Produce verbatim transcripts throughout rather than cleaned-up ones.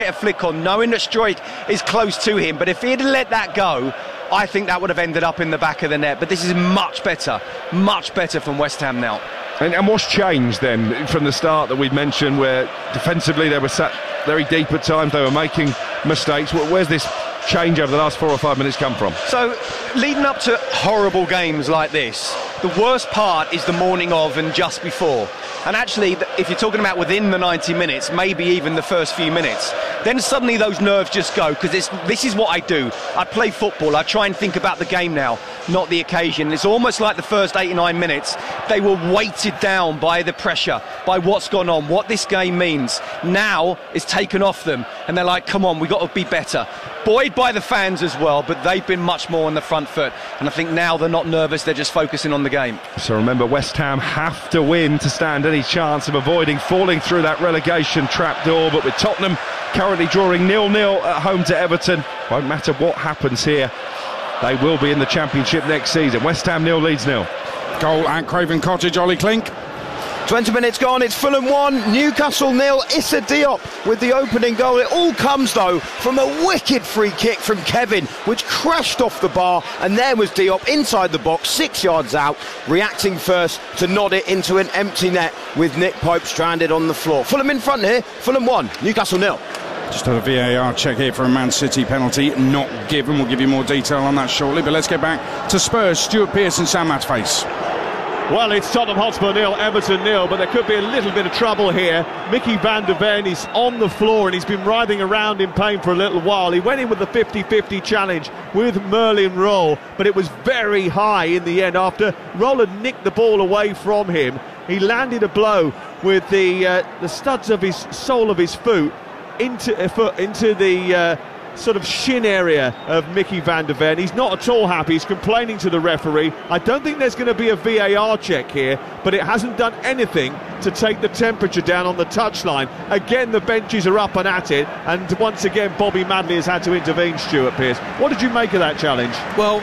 A flick on, knowing that Struijk is close to him, but if he had let that go, I think that would have ended up in the back of the net. But this is much better, much better from West Ham now. And, and what's changed then from the start that we've mentioned, where defensively they were sat very deep at times, they were making mistakes? Where's this change over the last four or five minutes come from? So, leading up to horrible games like this, the worst part is the morning of and just before. And actually, if you're talking about within the ninety minutes, maybe even the first few minutes, then suddenly those nerves just go, because this is what I do. I play football, I try and think about the game now, not the occasion. It's almost like the first eighty-nine minutes, they were weighted down by the pressure, by what's gone on, what this game means. Now it's taken off them, and they're like, come on, we've got to be better. Buoyed by the fans as well, but they've been much more on the front foot, and I think now they're not nervous, they're just focusing on the game. So remember, West Ham have to win to stand any chance of avoiding falling through that relegation trapdoor, but with Tottenham currently drawing nil nil at home to Everton, won't matter what happens here, they will be in the Championship next season. West Ham nil, Leeds nil. Goal at Craven Cottage, Ollie Klink. twenty minutes gone, it's Fulham one, Newcastle nil. Issa Diop with the opening goal. It all comes, though, from a wicked free kick from Kevin, which crashed off the bar, and there was Diop inside the box, six yards out, reacting first to nod it into an empty net with Nick Pope stranded on the floor. Fulham in front here, Fulham one, Newcastle nil. Just had a V A R check here for a Man City penalty not given. We'll give you more detail on that shortly, but let's get back to Spurs. Stuart Pearce and Sam Matface. Well, it's Tottenham Hotspur nil, Everton nil, but there could be a little bit of trouble here. Mickey van der Ven is on the floor and he's been writhing around in pain for a little while. He went in with the fifty fifty challenge with Merlin Roll, but it was very high in the end. After Roll had nicked the ball away from him, he landed a blow with the uh, the studs of his sole of his foot into, uh, foot, into the... Uh, sort of shin area of Mickey van der Ven. He's not at all happy, he's complaining to the referee. I don't think there's going to be a V A R check here, but it hasn't done anything to take the temperature down on the touchline. Again, the benches are up and at it, and once again Bobby Madley has had to intervene. Stuart Pearce, what did you make of that challenge? Well,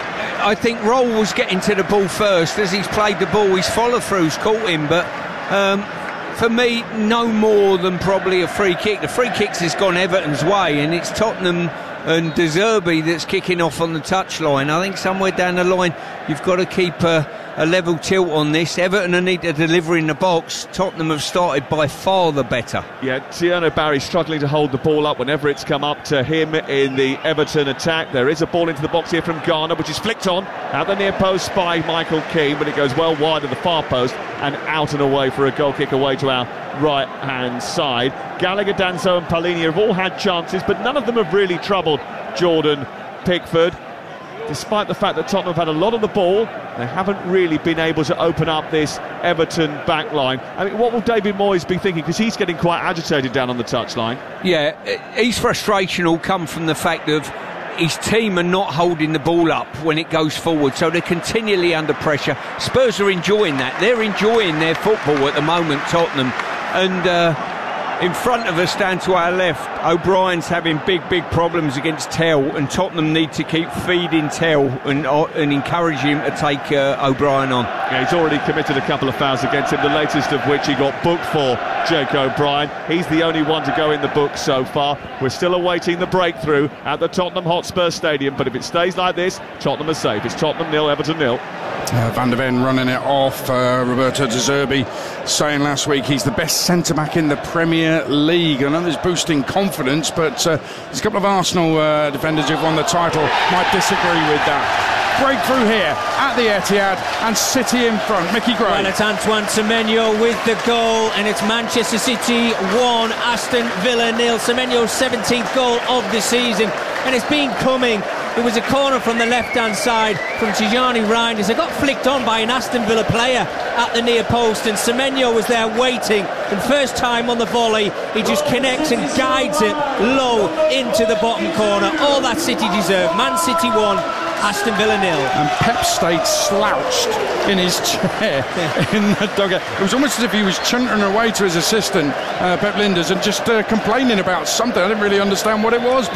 I think Roll was getting to the ball first. As he's played the ball, his follow-throughs caught him, but um, for me, no more than probably a free kick. The free kicks has gone Everton's way, and it's Tottenham and De Zerbi that's kicking off on the touchline. I think somewhere down the line you've got to keep a, a level tilt on this. Everton need to deliver in the box. Tottenham have started by far the better. Yeah, Tierno Barry struggling to hold the ball up whenever it's come up to him in the Everton attack. There is a ball into the box here from Garner, which is flicked on at the near post by Michael Keane, but it goes well wide of the far post and out and away for a goal kick away to our right hand side. Gallagher, Danso and Palini have all had chances, but none of them have really troubled Jordan Pickford. Despite the fact that Tottenham have had a lot of the ball, they haven't really been able to open up this Everton backline. I mean, what will David Moyes be thinking? Because he's getting quite agitated down on the touchline. Yeah, his frustration will come from the fact of his team are not holding the ball up when it goes forward, so they're continually under pressure. Spurs are enjoying that. They're enjoying their football at the moment, Tottenham. And uh, in front of us, down to our left, O'Brien's having big, big problems against Tell, and Tottenham need to keep feeding Tell and, uh, and encourage him to take uh, O'Brien on. Yeah, he's already committed a couple of fouls against him, the latest of which he got booked for, Jake O'Brien. He's the only one to go in the book so far. We're still awaiting the breakthrough at the Tottenham Hotspur Stadium, but if it stays like this, Tottenham are safe. It's Tottenham nil, Everton nil. Uh, Van der Ven running it off. uh, Roberto De Zerbi saying last week he's the best centre-back in the Premier League. I know there's boosting confidence, but uh, there's a couple of Arsenal uh, defenders who've won the title might disagree with that. Breakthrough here at the Etihad, and City in front. Mickey Gray. Well, it's Antoine Semenyo with the goal, and it's Manchester City one, Aston Villa nil. Semenyo's seventeenth goal of the season, and it's been coming. There was a corner from the left-hand side from Tijani Reinders. It got flicked on by an Aston Villa player at the near post, and Semenyo was there waiting. And first time on the volley, he just connects and guides it low into the bottom corner. All that City deserve. Man City one, Aston Villa nil. And Pep stayed slouched in his chair in the dugout. It was almost as if he was chuntering away to his assistant, uh, Pep Linders, and just uh, complaining about something. I didn't really understand what it was, but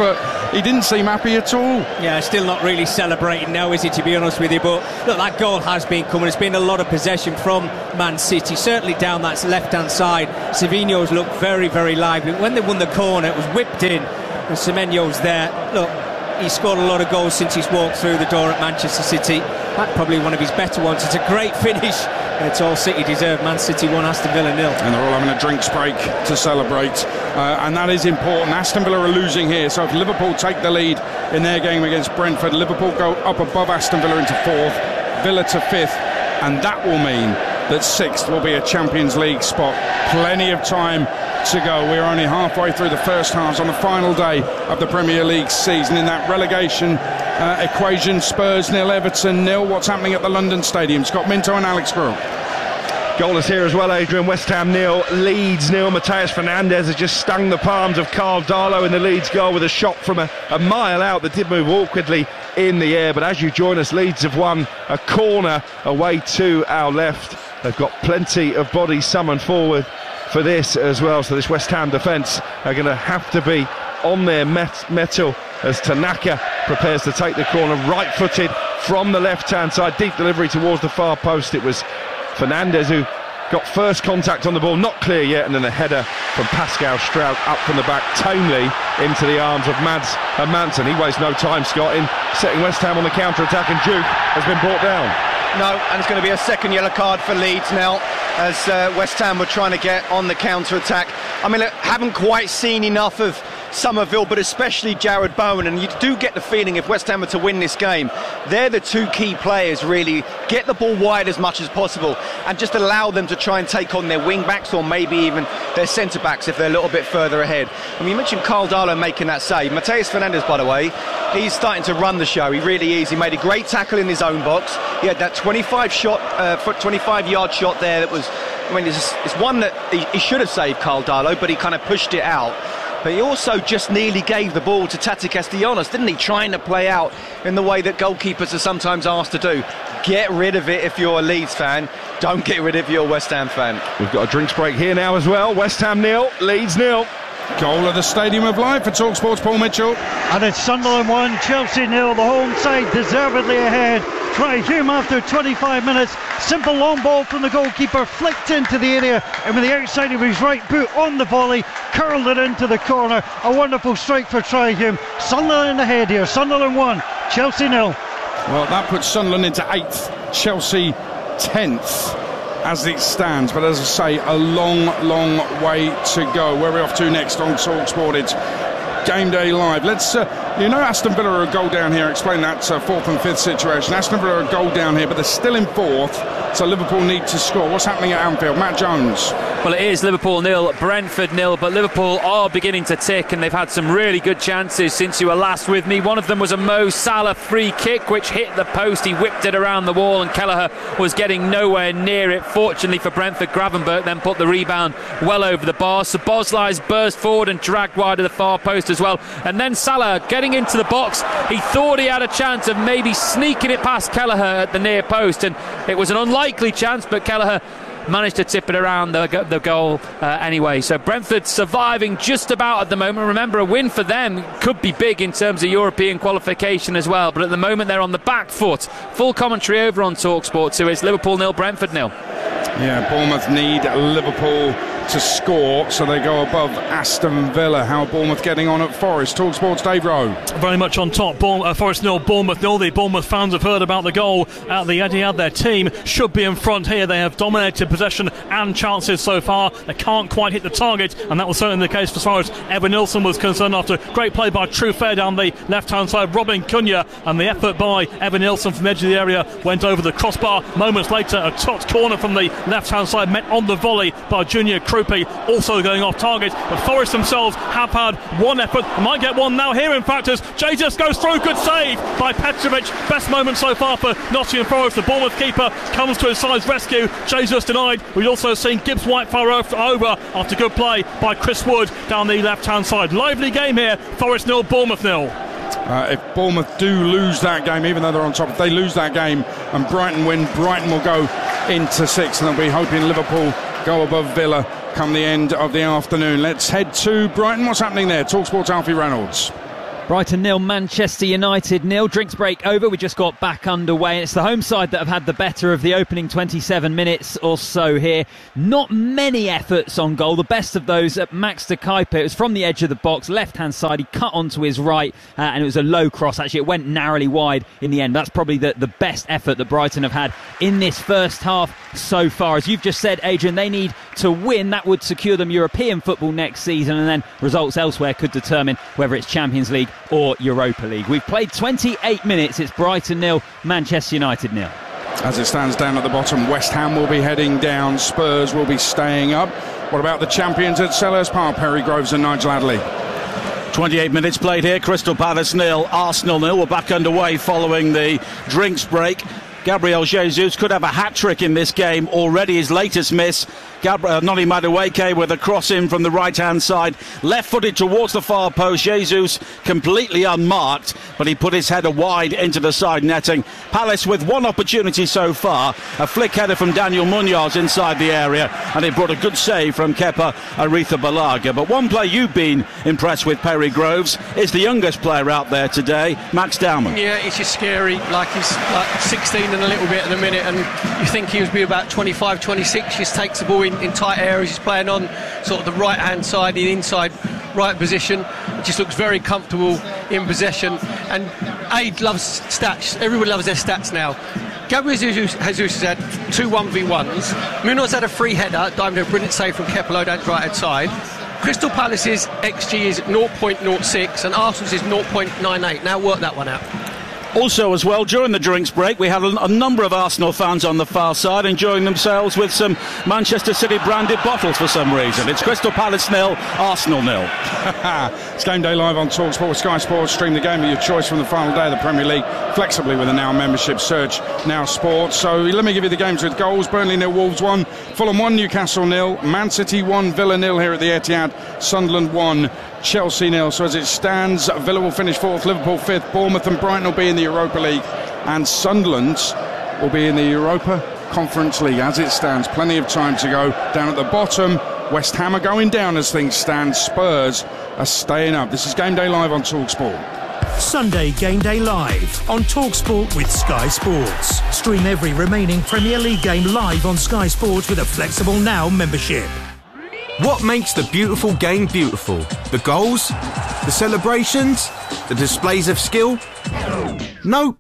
he didn't seem happy at all. Yeah, still not really celebrating now, is he, to be honest with you? But look, that goal has been coming. It's been a lot of possession from Man City, certainly down that left-hand side. Savinho's looked very, very lively. When they won the corner, it was whipped in, and Semenyo's there. Look, he's scored a lot of goals since he's walked through the door at Manchester City. That's probably one of his better ones. It's a great finish, and it's all City deserved. Man City won, Aston Villa nil. And they're all having a drinks break to celebrate, uh, and that is important. Aston Villa are losing here, so if Liverpool take the lead in their game against Brentford, Liverpool go up above Aston Villa into fourth, Villa to fifth, and that will mean that sixth will be a Champions League spot. Plenty of time to go. We're only halfway through the first halves on the final day of the Premier League season. In that relegation uh, equation, Spurs nil, Everton nil. What's happening at the London Stadium? Scott Minto and Alex Gruhl. Goalless here as well, Adrian. West Ham nil, Leeds nil. Mateus Fernandes has just stung the palms of Carl Darlow in the Leeds goal with a shot from a, a mile out that did move awkwardly in the air. But as you join us, Leeds have won a corner away to our left. They've got plenty of bodies summoned forward for this as well, so this West Ham defence are going to have to be on their met metal as Tanaka prepares to take the corner, right-footed from the left-hand side, deep delivery towards the far post. It was Fernandes who got first contact on the ball, not clear yet, and then a header from Pascal Stroud up from the back, tamely into the arms of Mads Hermansen. He wastes no time, Scott, in setting West Ham on the counter-attack, and Duke has been brought down. No, and it's going to be a second yellow card for Leeds now, as uh, West Ham were trying to get on the counter-attack. I mean, look, haven't quite seen enough of Somerville, but especially Jared Bowen, and you do get the feeling if West Ham are to win this game, they're the two key players, really. Get the ball wide as much as possible and just allow them to try and take on their wing-backs or maybe even their centre-backs if they're a little bit further ahead. I mean, you mentioned Carl Darlow making that save. Mateus Fernandes, by the way, he's starting to run the show. He really is. He made a great tackle in his own box. He had that twenty-five shot, uh, twenty-five yard shot there that was, I mean, it's, it's one that he, he should have saved, Carl Darlow, but he kind of pushed it out. But he also just nearly gave the ball to Tati Castellanos, didn't he? Trying to play out in the way that goalkeepers are sometimes asked to do. Get rid of it if you're a Leeds fan. Don't get rid of it if you're a West Ham fan. We've got a drinks break here now as well. West Ham nil, Leeds nil. Goal of the Stadium of Life for TalkSport's Paul Mitchell. And it's Sunderland one, Chelsea nil. The home side deservedly ahead. Try Hume after twenty-five minutes. Simple long ball from the goalkeeper, flicked into the area, and with the outside of his right boot on the volley, curled it into the corner. A wonderful strike for Try Hume. Sunderland ahead here. Sunderland one, Chelsea nil. Well, that puts Sunderland into eighth, Chelsea tenth as it stands. But as I say, a long, long way to go. Where are we off to next on TalkSport? It's Game Day Live. Let's, uh, you know, Aston Villa are a goal down here. Explain that uh, fourth and fifth situation. Aston Villa are a goal down here, but they're still in fourth, so Liverpool need to score. What's happening at Anfield? Matt Jones. Well, it is Liverpool nil, Brentford nil, but Liverpool are beginning to tick, and they've had some really good chances since you were last with me. One of them was a Mo Salah free kick which hit the post. He whipped it around the wall, and Kelleher was getting nowhere near it. Fortunately for Brentford, Gravenberch then put the rebound well over the bar. Szoboszlai's burst forward and dragged wide of the far post as well, and then Salah getting into the box. He thought he had a chance of maybe sneaking it past Kelleher at the near post, and it was an unlikely chance, but Kelleher managed to tip it around the, the goal uh, anyway. So Brentford surviving just about at the moment. Remember, a win for them could be big in terms of European qualification as well, but at the moment they're on the back foot. Full commentary over on TalkSport, so it's Liverpool nil, Brentford nil. Yeah, Bournemouth need Liverpool to score, so they go above Aston Villa. How are Bournemouth getting on at Forest? TalkSport's Dave Rowe. Very much on top. Bournemouth, uh, Forest nil, Bournemouth nil. The Bournemouth fans have heard about the goal at the Etihad. Their team should be in front here. They have dominated possession and chances so far. They can't quite hit the target, and that was certainly the case as far as Evan Nilsson was concerned after great play by Truffert down the left-hand side. Robin Cunha, and the effort by Evan Nilsson from the edge of the area went over the crossbar. Moments later, a top corner from the left-hand side met on the volley by Junior Krupi, also going off target. But Forest themselves have had one effort, might get one now here in fact, as Jesus goes through. Good save by Petrovic. Best moment so far for Nottingham Forest. The Bournemouth keeper comes to his side's rescue. Jesus denied. We've also seen Gibbs White far over after good play by Chris Wood down the left hand side. Lively game here. Forest nil, Bournemouth nil. Uh, if Bournemouth do lose that game, even though they're on top, if they lose that game and Brighton win, Brighton will go into sixth, and they'll be hoping Liverpool go above Villa come the end of the afternoon. Let's head to Brighton. What's happening there? TalkSport's Alfie Reynolds. Brighton nil, Manchester United nil. Drinks break over. We just got back underway. It's the home side that have had the better of the opening twenty-seven minutes or so here. Not many efforts on goal. The best of those at Max de Kuiper. It was from the edge of the box, left-hand side. He cut onto his right, uh, and it was a low cross. Actually, it went narrowly wide in the end. That's probably the, the best effort that Brighton have had in this first half so far. As you've just said, Adrian, they need to win. That would secure them European football next season, and then results elsewhere could determine whether it's Champions League or Europa League. We've played twenty-eight minutes. It's Brighton nil, Manchester United nil. As it stands down at the bottom, West Ham will be heading down, Spurs will be staying up. What about the champions at Selhurst Park, Perry Groves and Nigel Adderley? twenty-eight minutes played here, Crystal Palace nil, Arsenal nil. We're back underway following the drinks break. Gabriel Jesus could have a hat-trick in this game already. His latest miss, Gabriel, Noni Madueke with a cross in from the right-hand side, left-footed towards the far post. Jesus completely unmarked, but he put his header wide into the side netting. Palace with one opportunity so far, a flick header from Daniel Munoz inside the area, and it brought a good save from Kepa Arrizabalaga. But one player you've been impressed with, Perry Groves, is the youngest player out there today, Max Dowman. Yeah, it's just scary. Like he's like sixteen and a little bit at the minute, and you think he would be about twenty-five, twenty-six. Just takes the ball in, in tight areas. He's playing on sort of the right hand side, the inside right position. It just looks very comfortable in possession, and Aid loves stats. Everyone loves their stats now. Gabriel Jesus, Jesus has had two one v ones. Munoz had a free header, dived a brilliant save from Kepa down the right hand side. Crystal Palace's X G is zero point zero six and Arsenal's is zero point nine eight. Now work that one out. Also as well, during the drinks break, we had a, a number of Arsenal fans on the far side enjoying themselves with some Manchester City branded bottles for some reason. It's Crystal Palace nil, Arsenal nil. It's Game Day Live on TalkSport, Sky Sports. Stream the game of your choice from the final day of the Premier League, flexibly with a Now membership. Search Now Sports. So let me give you the games with goals. Burnley nil, Wolves one, Fulham one, Newcastle nil, Man City one, Villa nil here at the Etihad, Sunderland one, Chelsea nil. So as it stands, Villa will finish fourth, Liverpool fifth, Bournemouth and Brighton will be in the Europa League, and Sunderland will be in the Europa Conference League. As it stands, plenty of time to go. Down at the bottom, West Ham are going down as things stand. Spurs are staying up. This is Game Day Live on TalkSport. Sunday Game Day Live on TalkSport with Sky Sports. Stream every remaining Premier League game live on Sky Sports with a flexible Now membership. What makes the beautiful game beautiful? The goals? The celebrations? The displays of skill? No.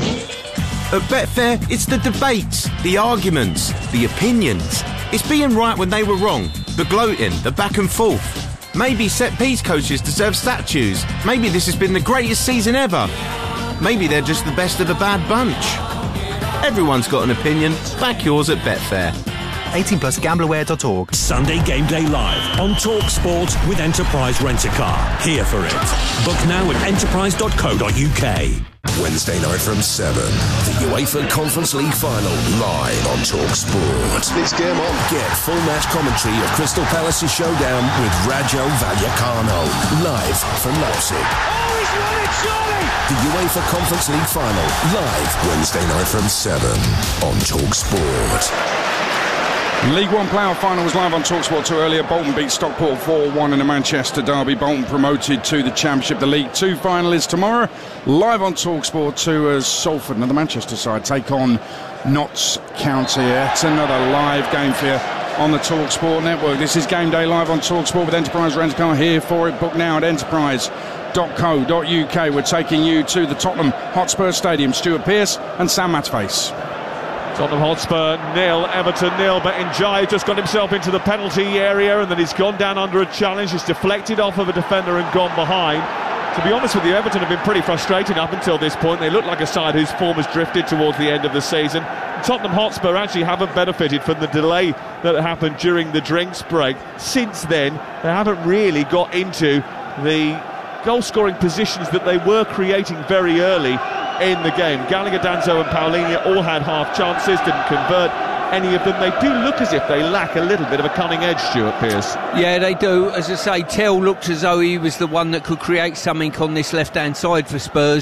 At Betfair, it's the debates, the arguments, the opinions. It's being right when they were wrong, the gloating, the back and forth. Maybe set-piece coaches deserve statues. Maybe this has been the greatest season ever. Maybe they're just the best of a bad bunch. Everyone's got an opinion. Back yours at Betfair. eighteen plus gambleware dot org. Sunday Game Day Live on TalkSport with Enterprise Rent-A-Car. Here for it. Book now at enterprise dot co dot uk. Wednesday night from seven, the UEFA Conference League final live on TalkSport. It's game on. Get full match commentary of Crystal Palace's showdown with Rajo Vallecano live from Leipzig. Oh, he's won it, surely! The UEFA Conference League final live Wednesday night from seven on TalkSport. League One playoff final was live on TalkSport two earlier. Bolton beat Stockport four one in a Manchester derby. Bolton promoted to the Championship. The League Two final is tomorrow, live on TalkSport two as Salford and the Manchester side take on Notts County. It's another live game for you on the TalkSport network. This is Game Day Live on TalkSport with Enterprise Rent-A-Car. Here for it. Book now at enterprise dot co dot uk. We're taking you to the Tottenham Hotspur Stadium. Stuart Pearce and Sam Matface. Tottenham Hotspur nil, Everton nil, but Njai just got himself into the penalty area and then he's gone down under a challenge. He's deflected off of a defender and gone behind. To be honest with you, Everton have been pretty frustrated up until this point. They look like a side whose form has drifted towards the end of the season. Tottenham Hotspur actually haven't benefited from the delay that happened during the drinks break. Since then, they haven't really got into the goal-scoring positions that they were creating very early in the game. Gallagher, Danzo and Paulinho all had half chances, didn't convert any of them. They do look as if they lack a little bit of a cunning edge, Stuart Pearce. Yeah, they do. As I say, Tell looked as though he was the one that could create something on this left-hand side for Spurs.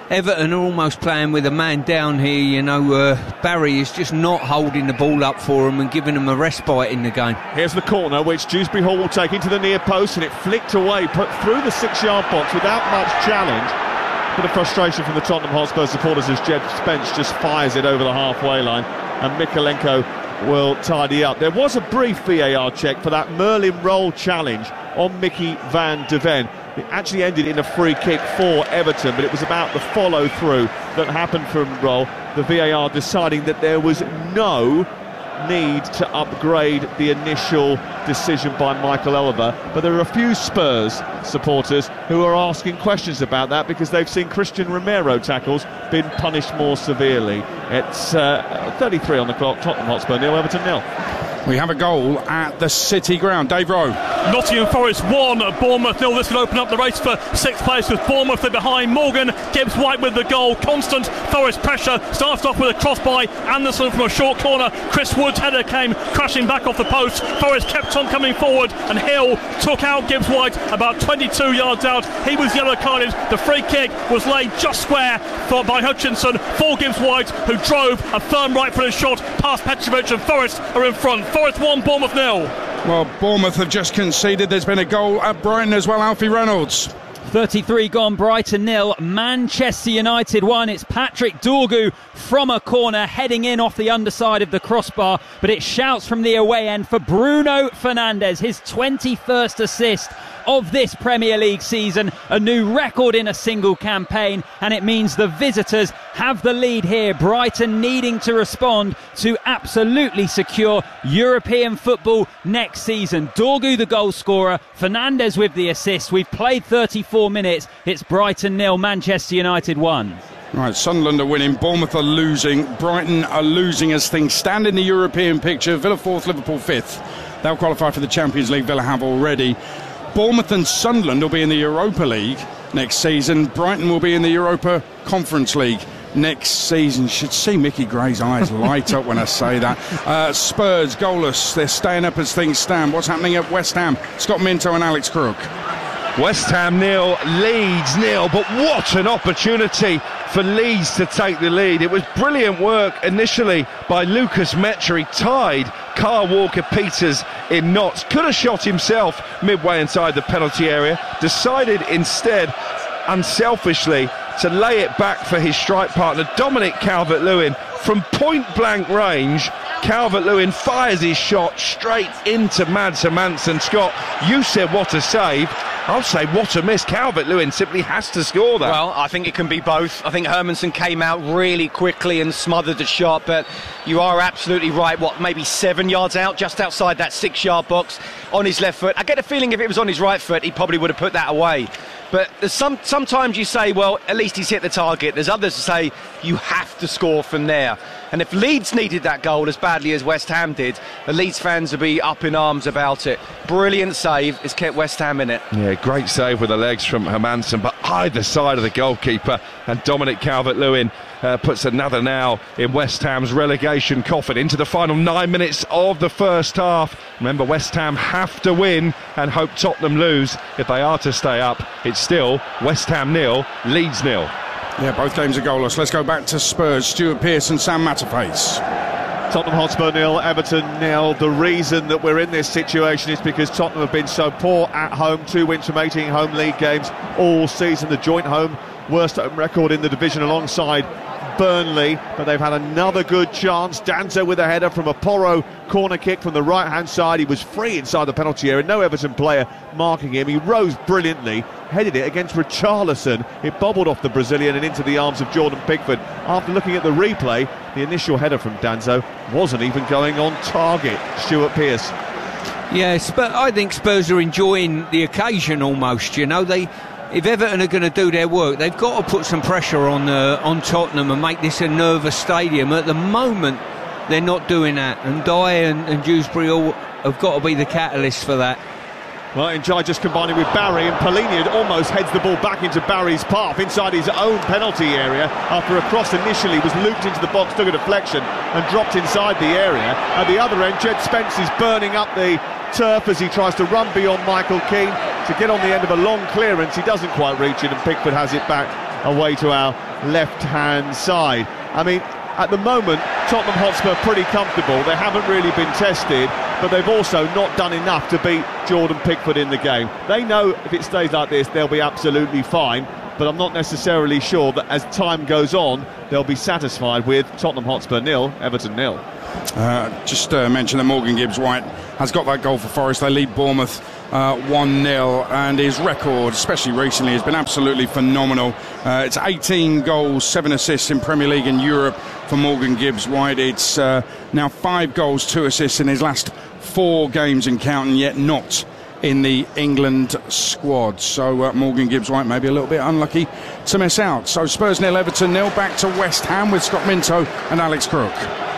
Everton are almost playing with a man down here, you know. uh, Barry is just not holding the ball up for them and giving them a respite in the game. Here's the corner which Dewsbury Hall will take into the near post, and it flicked away, put through the six-yard box without much challenge. Bit of frustration from the Tottenham Hotspur supporters as Jed Spence just fires it over the halfway line, and Mikolenko will tidy up. There was a brief V A R check for that Merlin roll challenge on Mickey van de Ven. It actually ended in a free kick for Everton, but it was about the follow-through that happened from Roll. The V A R deciding that there was no need to upgrade the initial decision by Michael Oliver. But there are a few Spurs supporters who are asking questions about that because they've seen Christian Romero tackles been punished more severely. It's uh, thirty-three on the clock. Tottenham Hotspur nil, Everton nil. We have a goal at the City Ground. Dave Rowe. Nottingham Forest one, Bournemouth nil. This will open up the race for sixth place with Bournemouth are behind. Morgan, Gibbs White with the goal. Constant Forest pressure. Starts off with a cross by Anderson from a short corner. Chris Wood's header came crashing back off the post. Forest kept on coming forward, and Hill took out Gibbs White about twenty-two yards out. He was yellow carded. The free kick was laid just square for, by Hutchinson for Gibbs White, who drove a firm right-footed shot past Petrovic, and Forest are in front. Forest one, Bournemouth nil. Well, Bournemouth have just conceded. There's been a goal at Brighton as well. Alfie Reynolds. thirty-three gone, Brighton nil, Manchester United one. It's Patrick Dorgu from a corner heading in off the underside of the crossbar, but it shouts from the away end for Bruno Fernandes, his twenty-first assist of this Premier League season, a new record in a single campaign, and it means the visitors have the lead here. Brighton needing to respond to absolutely secure European football next season. Dorgu the goal scorer, Fernandes with the assist. We've played thirty-four minutes. It's Brighton nil, Manchester United one. Right, Sunderland are winning, Bournemouth are losing, Brighton are losing as things stand in the European picture. Villa fourth, Liverpool fifth. They'll qualify for the Champions League. Villa have already. Bournemouth and Sunderland will be in the Europa League next season. Brighton will be in the Europa Conference League next season. Should see Mickey Gray's eyes light up when I say that. Uh, Spurs goalless. They're staying up as things stand. What's happening at West Ham? Scott Minto and Alex Crook. West Ham nil, Leeds nil, but what an opportunity for Leeds to take the lead. It was brilliant work initially by Lucas Metra. He tied Kyle Walker-Peters in knots. Could have shot himself midway inside the penalty area. Decided instead, unselfishly, to lay it back for his strike partner, Dominic Calvert-Lewin. From point-blank range, Calvert-Lewin fires his shot straight into Mads Hermansen. Scott, you said what a save. I'll say what a miss. Calvert-Lewin simply has to score that. Well, I think it can be both. I think Hermansen came out really quickly and smothered the shot, but you are absolutely right. What, maybe seven yards out, just outside that six-yard box, on his left foot. I get a feeling if it was on his right foot, he probably would have put that away. But there's some, sometimes you say, well, at least he's hit the target. There's others who say you have to score from there. And if Leeds needed that goal as badly as West Ham did, the Leeds fans will be up in arms about it. Brilliant save. It's kept West Ham in it. Yeah, great save with the legs from Hermansen, but either side of the goalkeeper, and Dominic Calvert-Lewin uh, puts another now in West Ham's relegation coffin. Into the final nine minutes of the first half. Remember, West Ham have to win and hope Tottenham lose if they are to stay up. It's still West Ham nil, Leeds nil. Yeah, both games are goalless. Let's go back to Spurs. Stuart Pearce and Sam Matterface. Tottenham Hotspur nil, Everton nil. The reason that we're in this situation is because Tottenham have been so poor at home. Two wins from eighteen home league games all season. The joint home worst home record in the division alongside Burnley, but they've had another good chance. Danzo with a header from a Porro corner kick from the right hand side. He was free inside the penalty area, no Everton player marking him. He rose brilliantly, headed it against Richarlison. It bobbled off the Brazilian and into the arms of Jordan Pickford. After looking at the replay, the initial header from Danzo wasn't even going on target. Stuart Pearce. Yes, but I think Spurs are enjoying the occasion almost, you know. They If Everton are going to do their work, they've got to put some pressure on uh, on Tottenham and make this a nervous stadium. At the moment, they're not doing that, and Dyer and, and Dewsbury all have got to be the catalyst for that. Well, Njai just combining with Barry, and Palhinha almost heads the ball back into Barry's path inside his own penalty area after a cross initially was looped into the box, took a deflection and dropped inside the area. At the other end, Jed Spence is burning up the turf as he tries to run beyond Michael Keane to get on the end of a long clearance. He doesn't quite reach it, and Pickford has it back away to our left-hand side. I mean, at the moment, Tottenham Hotspur are pretty comfortable. They haven't really been tested, but they've also not done enough to beat Jordan Pickford in the game. They know if it stays like this, they'll be absolutely fine, but I'm not necessarily sure that as time goes on, they'll be satisfied with Tottenham Hotspur nil, Everton nil. Uh, just uh, mention that Morgan Gibbs-White has got that goal for Forest. They lead Bournemouth uh, one nil, and his record, especially recently, has been absolutely phenomenal. Uh, it's eighteen goals, seven assists in Premier League and Europe for Morgan Gibbs-White. It's uh, now five goals, two assists in his last four games and counting, yet not in the England squad. So uh, Morgan Gibbs-White may be a little bit unlucky to miss out. So Spurs nil, Everton nil. Back to West Ham with Scott Minto and Alex Crook.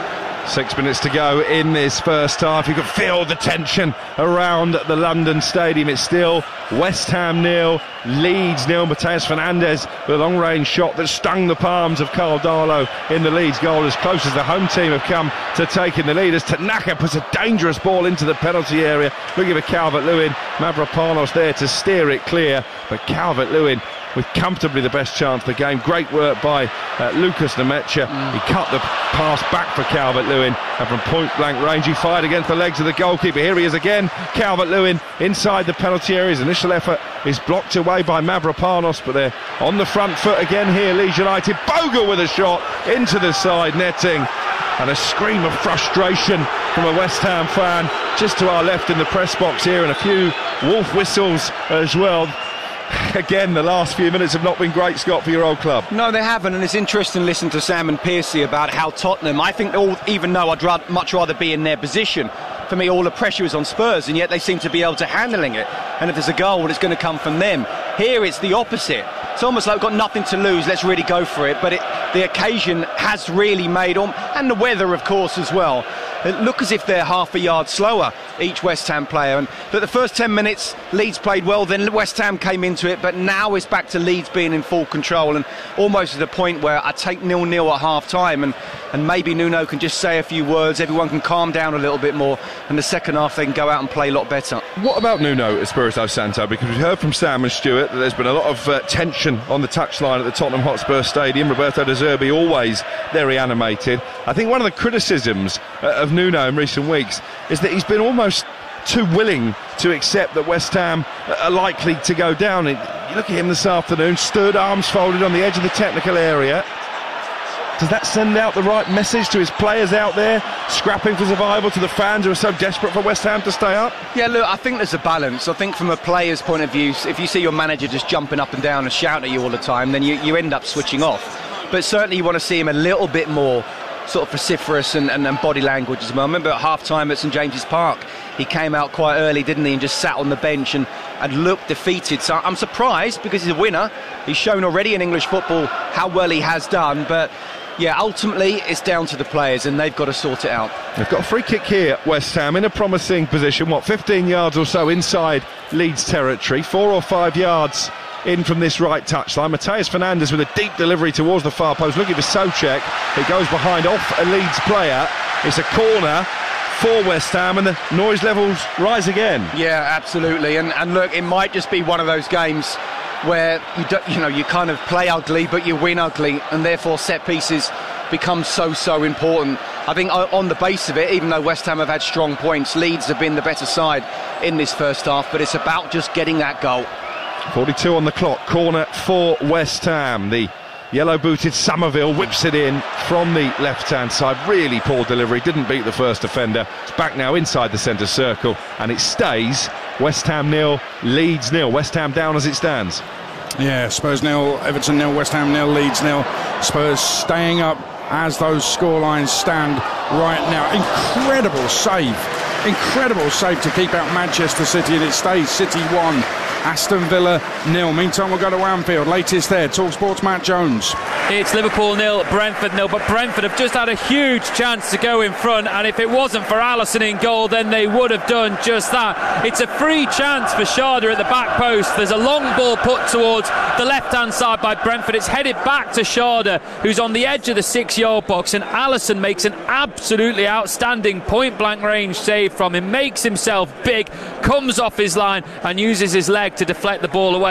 Six minutes to go in this first half. You can feel the tension around the London Stadium. It's still West Ham nil, Leeds nil. Mateus Fernandes with a long-range shot that stung the palms of Carl Darlow in the Leeds goal, as close as the home team have come to taking the lead, as Tanaka puts a dangerous ball into the penalty area, looking for Calvert-Lewin. Mavropanos there to steer it clear, but Calvert-Lewin with comfortably the best chance of the game. Great work by uh, Lucas Nemecha. Mm. He cut the pass back for Calvert-Lewin, and from point-blank range he fired against the legs of the goalkeeper. Here he is again, Calvert-Lewin inside the penalty area. His initial effort is blocked away by Mavropanos, but they're on the front foot again here, Leeds United. Bogle with a shot into the side netting, and a scream of frustration from a West Ham fan just to our left in the press box here, and a few wolf whistles as well. Again, the last few minutes have not been great, Scott, for your old club. No, they haven't, and it's interesting to listen to Sam and Piercy about how Tottenham, I think all, even though I'd ra- much rather be in their position, for me all the pressure is on Spurs, and yet they seem to be able to handling it, and if there's a goal, well, it's going to come from them. Here it's the opposite. It's almost like we've got nothing to lose, let's really go for it, but it, the occasion has really made on, and the weather of course as well. It look as if they're half a yard slower, each West Ham player, and that the first ten minutes Leeds played well, then West Ham came into it, but now it's back to Leeds being in full control, and almost at a point where I take nil nil at half time, and, and maybe Nuno can just say a few words, everyone can calm down a little bit more, and the second half they can go out and play a lot better. What about Nuno Espirito Santo? Because we've heard from Sam and Stuart that there's been a lot of uh, tension on the touchline at the Tottenham Hotspur Stadium. Roberto De Zerbi always very animated. I think one of the criticisms uh, of Nuno in recent weeks is that he's been almost too willing to accept that West Ham are likely to go down. You look at him this afternoon, stood, arms folded on the edge of the technical area. Does that send out the right message to his players out there, scrapping for survival, to the fans who are so desperate for West Ham to stay up? Yeah, look, I think there's a balance. I think from a player's point of view, if you see your manager just jumping up and down and shouting at you all the time, then you, you end up switching off. But certainly you want to see him a little bit more sort of vociferous and, and, and body language as well. I remember at half-time at St James's Park, he came out quite early, didn't he, and just sat on the bench and, and looked defeated. So I'm surprised, because he's a winner. He's shown already in English football how well he has done, but yeah, ultimately it's down to the players, and they've got to sort it out. They've got a free kick here, West Ham, in a promising position, what, fifteen yards or so inside Leeds territory, four or five yards in from this right touchline. Mateus Fernandes with a deep delivery towards the far post, looking for Souček. It goes behind off a Leeds player. It's a corner for West Ham, and the noise levels rise again. Yeah, absolutely. And, and look, it might just be one of those games where you do, you know, you kind of play ugly, but you win ugly, and therefore set pieces become so so important. I think on the base of it, even though West Ham have had strong points, Leeds have been the better side in this first half, but it's about just getting that goal. forty-two on the clock, corner for West Ham. The yellow-booted Somerville whips it in from the left-hand side. Really poor delivery, didn't beat the first defender. It's back now inside the centre circle, and it stays West Ham nil, Leeds nil. West Ham down as it stands. Yeah, Spurs nil, Everton nil, West Ham nil, Leeds nil. Spurs staying up as those scorelines stand right now. Incredible save. Incredible save to keep out Manchester City, and it stays City one, Aston Villa nil. Meantime, we'll go to Anfield. Latest there, TalkSport's Matt Jones. It's Liverpool nil, Brentford nil, but Brentford have just had a huge chance to go in front, and if it wasn't for Alisson in goal, then they would have done just that. It's a free chance for Sharda at the back post. There's a long ball put towards the left-hand side by Brentford. It's headed back to Sharda, who's on the edge of the six-yard box, and Alisson makes an absolutely outstanding point-blank range save from him, makes himself big, comes off his line and uses his leg to deflect the ball away.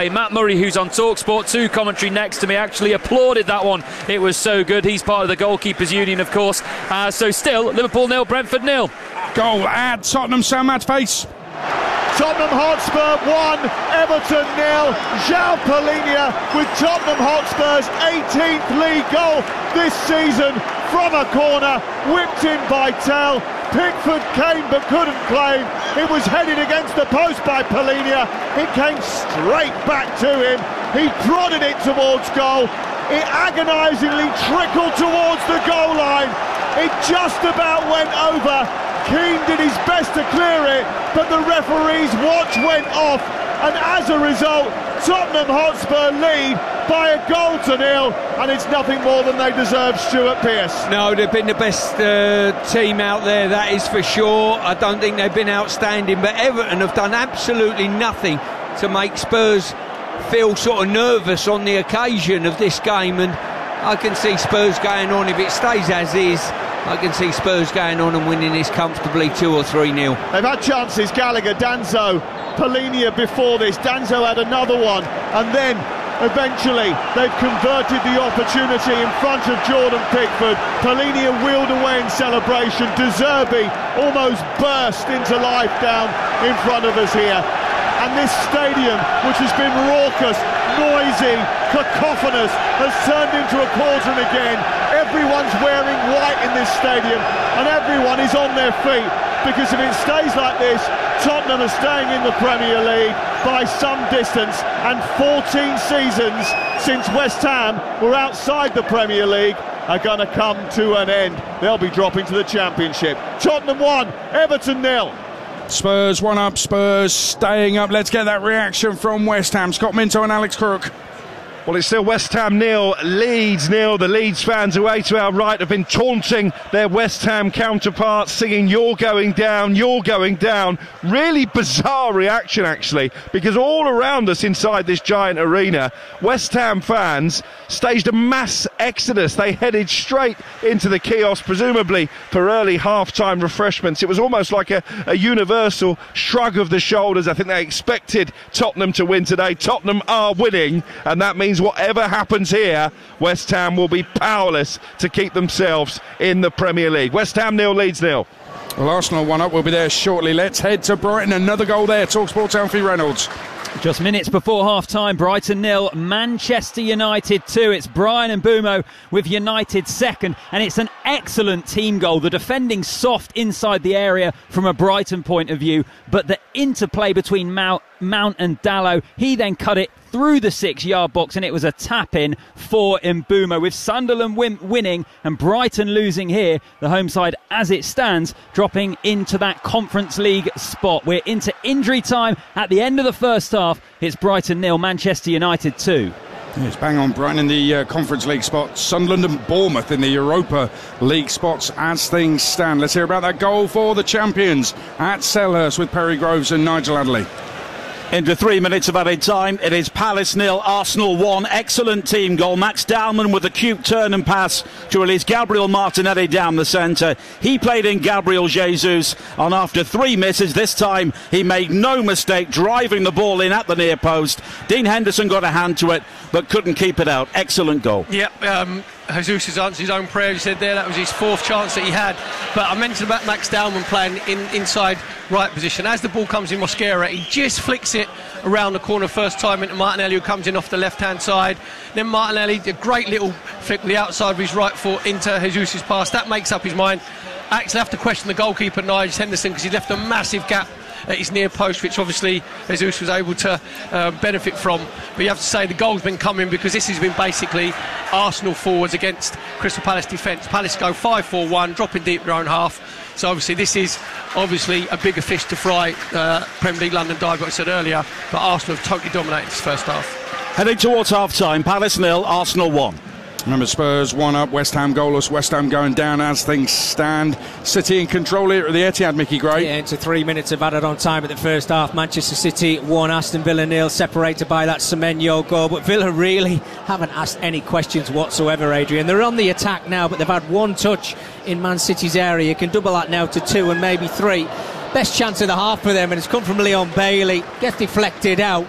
play. Matt Murray, who's on TalkSport two commentary next to me, actually applauded that one. It was so good. He's part of the Goalkeepers Union, of course. Uh, so still, Liverpool nil, Brentford nil. Goal at Tottenham, Sam Matt Face. Tottenham Hotspur one, Everton nil. João Palhinha with Tottenham Hotspur's eighteenth league goal this season from a corner, whipped in by Tell. Pickford came but couldn't claim. It was headed against the post by Palhinha. It came straight back to him. He prodded it towards goal. It agonisingly trickled towards the goal line. It just about went over. Keane did his best to clear it, but the referee's watch went off, and as a result, Tottenham Hotspur lead by a goal to nil, and it's nothing more than they deserve, Stuart Pearce. No, they've been the best uh, team out there, that is for sure. I don't think they've been outstanding, but Everton have done absolutely nothing to make Spurs feel sort of nervous on the occasion of this game, and I can see Spurs going on. If it stays as is, I can see Spurs going on and winning this comfortably two or three nil. They've had chances, Gallagher, Danzo, Palhinha before this. Danzo had another one, and then eventually they've converted the opportunity in front of Jordan Pickford. Palhinha wheeled away in celebration. De Zerbi almost burst into life down in front of us here. And this stadium, which has been raucous, noisy, cacophonous, has turned into a cauldron again. Everyone's wearing white in this stadium, and everyone is on their feet, because if it stays like this, Tottenham are staying in the Premier League by some distance, and fourteen seasons since West Ham were outside the Premier League are going to come to an end. They'll be dropping to the Championship. Tottenham one, Everton nil. Spurs one up, Spurs staying up. Let's get that reaction from West Ham. Scott Minto and Alex Crook. Well, it's still West Ham nil, Leeds nil. The Leeds fans away to our right have been taunting their West Ham counterparts, singing "You're going down, you're going down." Really bizarre reaction, actually, because all around us inside this giant arena, West Ham fans staged a mass exodus. They headed straight into the kiosk, presumably for early half-time refreshments. It was almost like a, a universal shrug of the shoulders. I think they expected Tottenham to win today. Tottenham are winning, and that means whatever happens here, West Ham will be powerless to keep themselves in the Premier League. West Ham nil, Leeds nil. Well, Arsenal one up. We'll be there shortly. Let's head to Brighton. Another goal there. TalkSport's Alfie Reynolds. Just minutes before half-time, Brighton nil, Manchester United two. It's Bryan Mbeumo with United second, and it's an excellent team goal. The defending soft inside the area from a Brighton point of view, but the interplay between Mount, Mount and Dalot, he then cut it through the six-yard box, and it was a tap-in for Mbeumo. With Sunderland win- winning and Brighton losing here, the home side, as it stands, dropping into that Conference League spot. We're into injury time at the end of the first half. It's Brighton nil, Manchester United two. Yes, bang on. Brighton in the uh, Conference League spot. Sunderland and Bournemouth in the Europa League spots as things stand. Let's hear about that goal for the champions at Selhurst with Perry Groves and Nigel Adderley. Into three minutes of added time, it is Palace nil, Arsenal one. Excellent team goal. Max Dalman with a cute turn and pass to release Gabriel Martinelli down the centre. He played in Gabriel Jesus, and after three misses, this time he made no mistake driving the ball in at the near post. Dean Henderson got a hand to it, but couldn't keep it out. Excellent goal. Yep, um, Jesus has answered his own prayer. He said there that was his fourth chance that he had. But I mentioned about Max Dalman playing in inside right position. As the ball comes in Mosquera, he just flicks it around the corner first time into Martinelli, who comes in off the left-hand side. Then Martinelli, a great little flick with the outside of his right foot into Jesus' pass. That makes up his mind. I actually have to question the goalkeeper, Nigel Henderson, because he left a massive gap at his near post, which obviously Jesus was able to uh, benefit from. But you have to say the goal's been coming, because this has been basically Arsenal forwards against Crystal Palace defence. Palace go five four one, dropping deep their own half. So obviously this is obviously a bigger fish to fry. uh, Premier League London dive, what I said earlier, but Arsenal have totally dominated this first half. Heading towards half-time, Palace nil, Arsenal one. Remember, Spurs one up, West Ham goalless, West Ham going down as things stand. City in control here at the Etihad, Mickey Gray. Yeah, into three minutes of added on time at the first half. Manchester City one, Aston Villa nil, separated by that Semenyo goal. But Villa really haven't asked any questions whatsoever, Adrian. They're on the attack now, but they've had one touch in Man City's area. You can double that now to two and maybe three. Best chance of the half for them, and it's come from Leon Bailey. Gets deflected out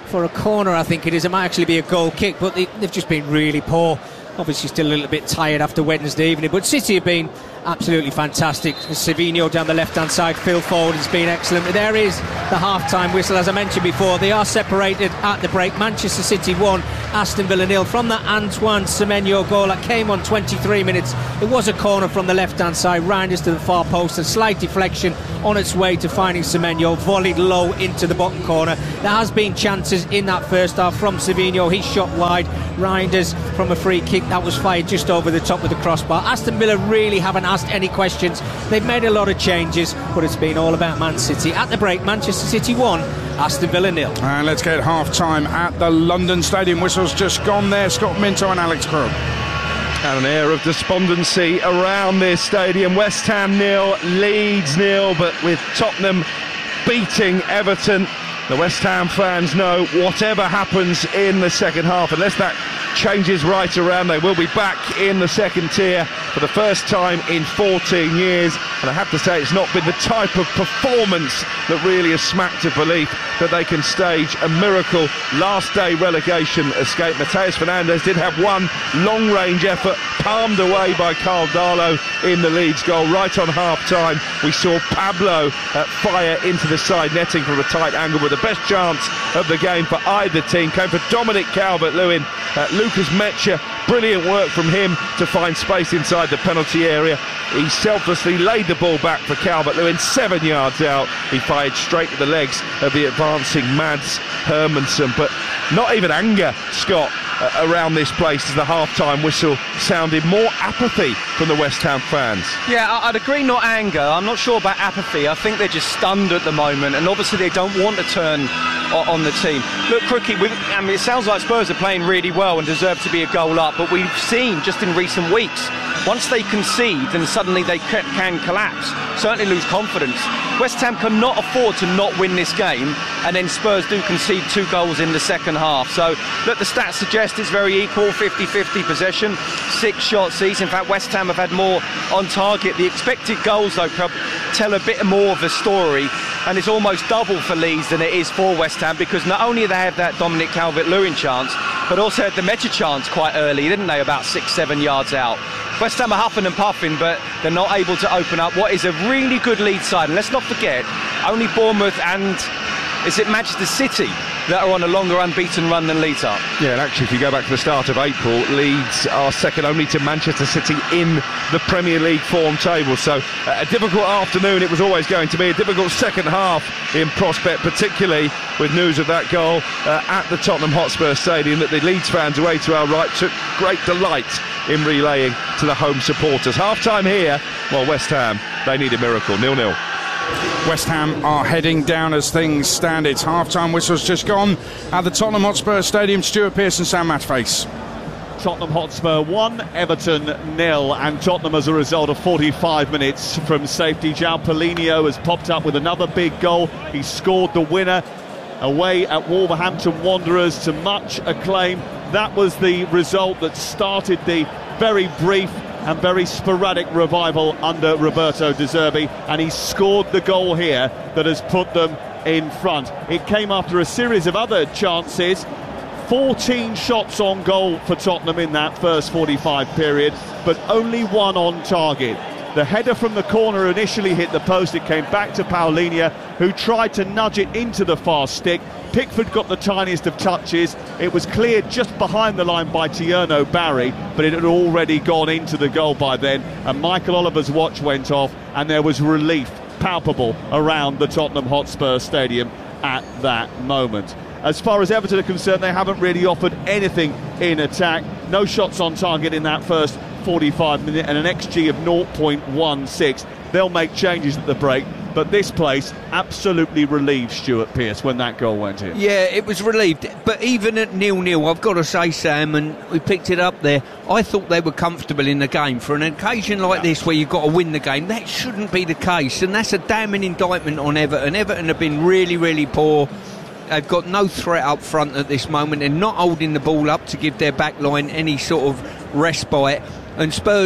for a corner, I think it is. It might actually be a goal kick, but they, they've just been really poor. Obviously still a little bit tired after Wednesday evening, but City have been absolutely fantastic. Savinho down the left-hand side, Phil Forward has been excellent. There is the half-time whistle, as I mentioned before. They are separated at the break. Manchester City one, Aston Villa nil from the Antoine Semenyo goal that came on twenty-three minutes. It was a corner from the left-hand side, rounders to the far post, a slight deflection on its way to finding Semenyo, volleyed low into the bottom corner. There has been chances in that first half from Savinho. He shot wide, Reinders from a free kick that was fired just over the top of the crossbar. Aston Villa really haven't asked any questions. They've made a lot of changes, but it's been all about Man City. At the break, Manchester City one, Aston Villa nil. And let's get half-time at the London Stadium. Whistle's just gone there. Scott Minto and Alex Crook. And an air of despondency around this stadium. West Ham nil, Leeds nil, but with Tottenham beating Everton, the West Ham fans know whatever happens in the second half, unless that changes right around, they will be back in the second tier for the first time in fourteen years. And I have to say, it's not been the type of performance that really has smacked of belief that they can stage a miracle last day relegation escape. Mateus Fernandes did have one long range effort palmed away by Carl Darlow in the Leeds goal. Right on half time we saw Pablo uh, fire into the side netting from a tight angle, but the best chance of the game for either team came for Dominic Calvert-Lewin. uh, Lucas Mecha, brilliant work from him to find space inside the penalty area. He selflessly laid the ball back for Calvert-Lewin, seven yards out. He fired straight to the legs of the advancing Mads Hermansen, but not even anger, Scott, uh, around this place as the half-time whistle sounded. More apathy from the West Ham fans. Yeah, I'd agree, not anger. I'm not sure about apathy. I think they're just stunned at the moment, and obviously they don't want to turn on the team. Look, Crookie, I mean, it sounds like Spurs are playing really well and deserve to be a goal up, but we've seen just in recent weeks, once they concede, then suddenly they can, can collapse, certainly lose confidence. West Ham cannot afford to not win this game, and then Spurs do concede two goals in the second half. So, look, the stats suggest it's very equal, fifty fifty possession, six shots each. In fact, West Ham have had more on target. The expected goals, though, tell a bit more of the story, and it's almost double for Leeds than it is for West Ham, because not only they have that Dominic Calvert-Lewin chance, but also had the Mecha chance quite early, didn't they, about six, seven yards out. West Ham are huffing and puffing, but they're not able to open up what is a really good Leeds side. And let's not forget, only Bournemouth and, is it Manchester City, that are on a longer unbeaten run than Leeds are. Yeah, and actually, if you go back to the start of April, Leeds are second only to Manchester City in the Premier League form table. So uh, a difficult afternoon it was always going to be, a difficult second half in prospect, particularly with news of that goal uh, at the Tottenham Hotspur Stadium that the Leeds fans away to our right took great delight in relaying to the home supporters. Half-time here, well, West Ham, they need a miracle, nil nil. West Ham are heading down as things stand. It's half-time whistle's just gone at the Tottenham Hotspur Stadium. Stuart Pearce and Sam Matface. Tottenham Hotspur one, Everton nil, and Tottenham as a result of forty-five minutes from safety. João Paulinho has popped up with another big goal. He scored the winner away at Wolverhampton Wanderers to much acclaim. That was the result that started the very brief and very sporadic revival under Roberto De Zerbi, and he scored the goal here that has put them in front. It came after a series of other chances. fourteen shots on goal for Tottenham in that first forty-five period, but only one on target. The header from the corner initially hit the post. It came back to Paulinho, who tried to nudge it into the far stick. Pickford got the tiniest of touches. It was cleared just behind the line by Tierno Barry, but it had already gone into the goal by then, and Michael Oliver's watch went off, and there was relief palpable around the Tottenham Hotspur Stadium at that moment. As far as Everton are concerned, they haven't really offered anything in attack. No shots on target in that first forty-five minutes, and an X G of zero point one six. They'll make changes at the break, but this place absolutely relieved Stuart Pearce when that goal went in. Yeah, it was relieved, but even at nil nil, I've got to say, Sam, and we picked it up there, I thought they were comfortable in the game. For an occasion like this where you've got to win the game, that shouldn't be the case, and that's a damning indictment on Everton. Everton have been really, really poor. They've got no threat up front at this moment. They're not holding the ball up to give their back line any sort of respite. And Spurs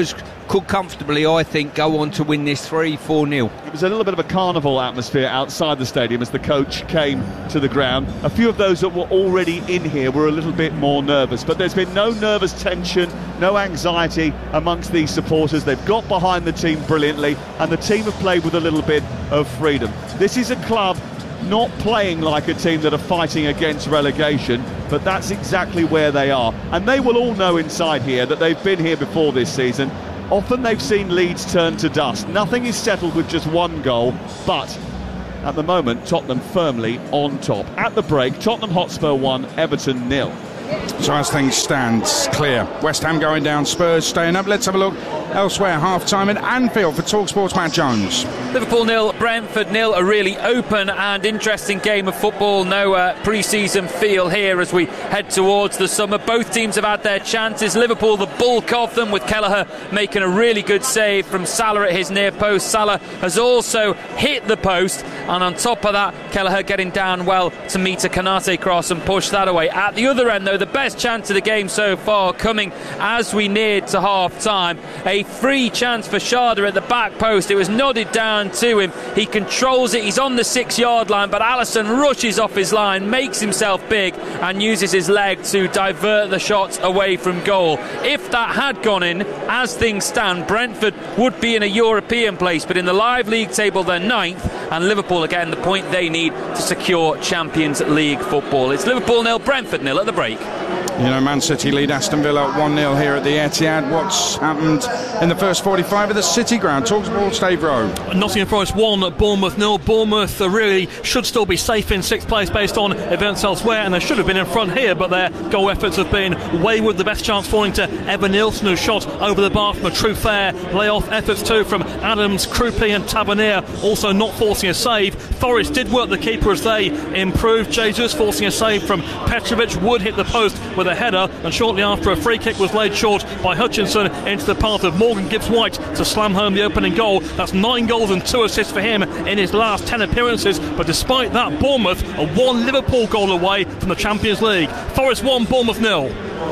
could comfortably, I think, go on to win this three four nil. It was a little bit of a carnival atmosphere outside the stadium as the coach came to the ground. A few of those that were already in here were a little bit more nervous, but there's been no nervous tension, no anxiety amongst these supporters. They've got behind the team brilliantly, and the team have played with a little bit of freedom. This is a club not playing like a team that are fighting against relegation, but that's exactly where they are. And they will all know inside here that they've been here before this season. Often they've seen Leeds turn to dust. Nothing is settled with just one goal, but at the moment, Tottenham firmly on top. At the break, Tottenham Hotspur one, Everton nil. So as things stand, clear. West Ham going down, Spurs staying up. Let's have a look elsewhere. Half-time at Anfield for TalkSport's Matt Jones. Liverpool nil, Brentford nil. A really open and interesting game of football. No uh, pre-season feel here as we head towards the summer. Both teams have had their chances. Liverpool the bulk of them, with Kelleher making a really good save from Salah at his near post. Salah has also hit the post, and on top of that, Kelleher getting down well to meet a Kanate cross and push that away. At the other end, though, the best chance of the game so far coming as we neared to half-time. A free chance for Schade at the back post. It was nodded down to him. He controls it. He's on the six-yard line, but Alisson rushes off his line, makes himself big, and uses his leg to divert the shot away from goal. If that had gone in, as things stand, Brentford would be in a European place, but in the live league table they're ninth, and Liverpool again the point they need to secure Champions League football. It's Liverpool nil, Brentford nil at the break. You know, Man City lead Aston Villa one nil here at the Etihad. What's happened in the first forty-five of the City ground? TalkSport, Dave Rowe. Nottingham Forest one, Bournemouth nil. Bournemouth uh, really should still be safe in sixth place based on events elsewhere, and they should have been in front here, but their goal efforts have been wayward. The best chance falling to Evan Nielsen, who shot over the bar from a true fair. Layoff efforts too from Adams, Krupi and Tavernier, also not forcing a save. Forest did work the keeper as they improved. Jesus forcing a save from Petrovic. Wood hit the post with a header, and shortly after, a free kick was laid short by Hutchinson into the path of Morgan Gibbs-White to slam home the opening goal. That's nine goals and two assists for him in his last ten appearances, but despite that, Bournemouth are one Liverpool goal away from the Champions League. Forest one, Bournemouth nil.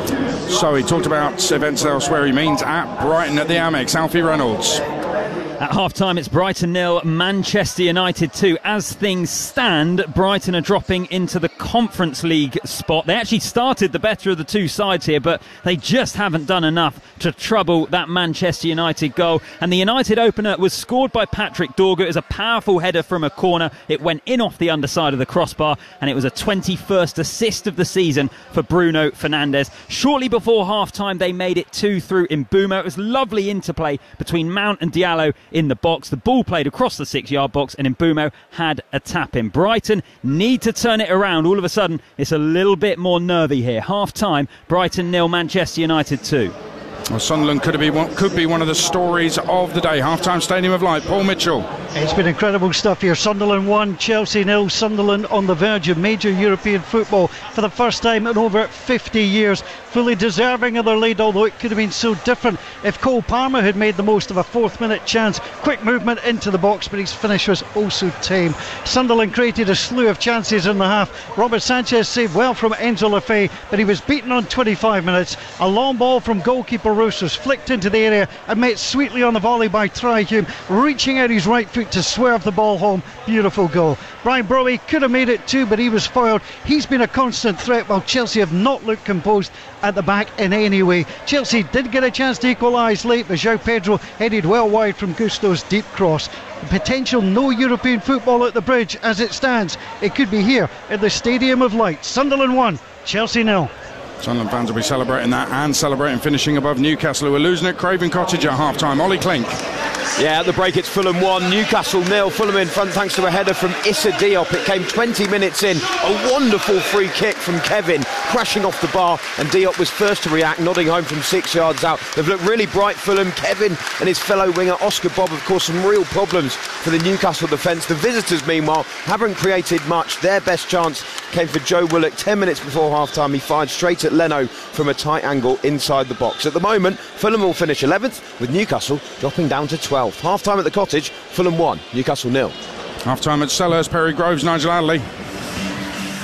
So he talked about events elsewhere. He means at Brighton at the Amex. Alfie Reynolds. At half-time, it's Brighton nil, Manchester United two. As things stand, Brighton are dropping into the Conference League spot. They actually started the better of the two sides here, but they just haven't done enough to trouble that Manchester United goal. And the United opener was scored by Patrick Dorgu. It was a powerful header from a corner. It went in off the underside of the crossbar, and it was a twenty-first assist of the season for Bruno Fernandes. Shortly before half-time, they made it two through Mbeumo. It was lovely interplay between Mount and Diallo in the box. The ball played across the six-yard box, and Mbeumo had a tap in. Brighton need to turn it around. All of a sudden, it's a little bit more nervy here. Half-time, Brighton nil, Manchester United two. Well, Sunderland could be one, could be one of the stories of the day. Half-time Stadium of Light. Paul Mitchell. It's been incredible stuff here. Sunderland one, Chelsea nil. Sunderland on the verge of major European football for the first time in over fifty years. Fully deserving of their lead, although it could have been so different if Cole Palmer had made the most of a fourth minute chance. Quick movement into the box, but his finish was also tame. Sunderland created a slew of chances in the half. Robert Sanchez saved well from Enzo Lefebvre, but he was beaten on twenty-five minutes. A long ball from goalkeeper Roos was flicked into the area and met sweetly on the volley by Trihume, reaching out his right foot to swerve the ball home. Beautiful goal. Brian Brobby could have made it too, but he was foiled. He's been a constant threat, while Chelsea have not looked composed at the back in any way. Chelsea did get a chance to equalise late, but João Pedro headed well wide from Gusto's deep cross. The potential no European football at the Bridge as it stands. It could be here at the Stadium of Light. Sunderland one, Chelsea nil. Sunderland fans will be celebrating that and celebrating finishing above Newcastle, who are losing at Craven Cottage at half-time. Ollie Klink. Yeah, at the break it's Fulham one, Newcastle nil. Fulham in front thanks to a header from Issa Diop. It came twenty minutes in. A wonderful free kick from Kevin, crashing off the bar, and Diop was first to react, nodding home from six yards out. They've looked really bright, Fulham. Kevin and his fellow winger Oscar Bob have caused some real problems for the Newcastle defence. The visitors, meanwhile, haven't created much. Their best chance came for Joe Willock ten minutes before half-time. He fired straight at Leno from a tight angle inside the box. At the moment, Fulham will finish eleventh, with Newcastle dropping down to twelfth. Half-time at the Cottage, Fulham one, Newcastle nil. Half-time at Selhurst, Perry Groves, Nigel Adderley.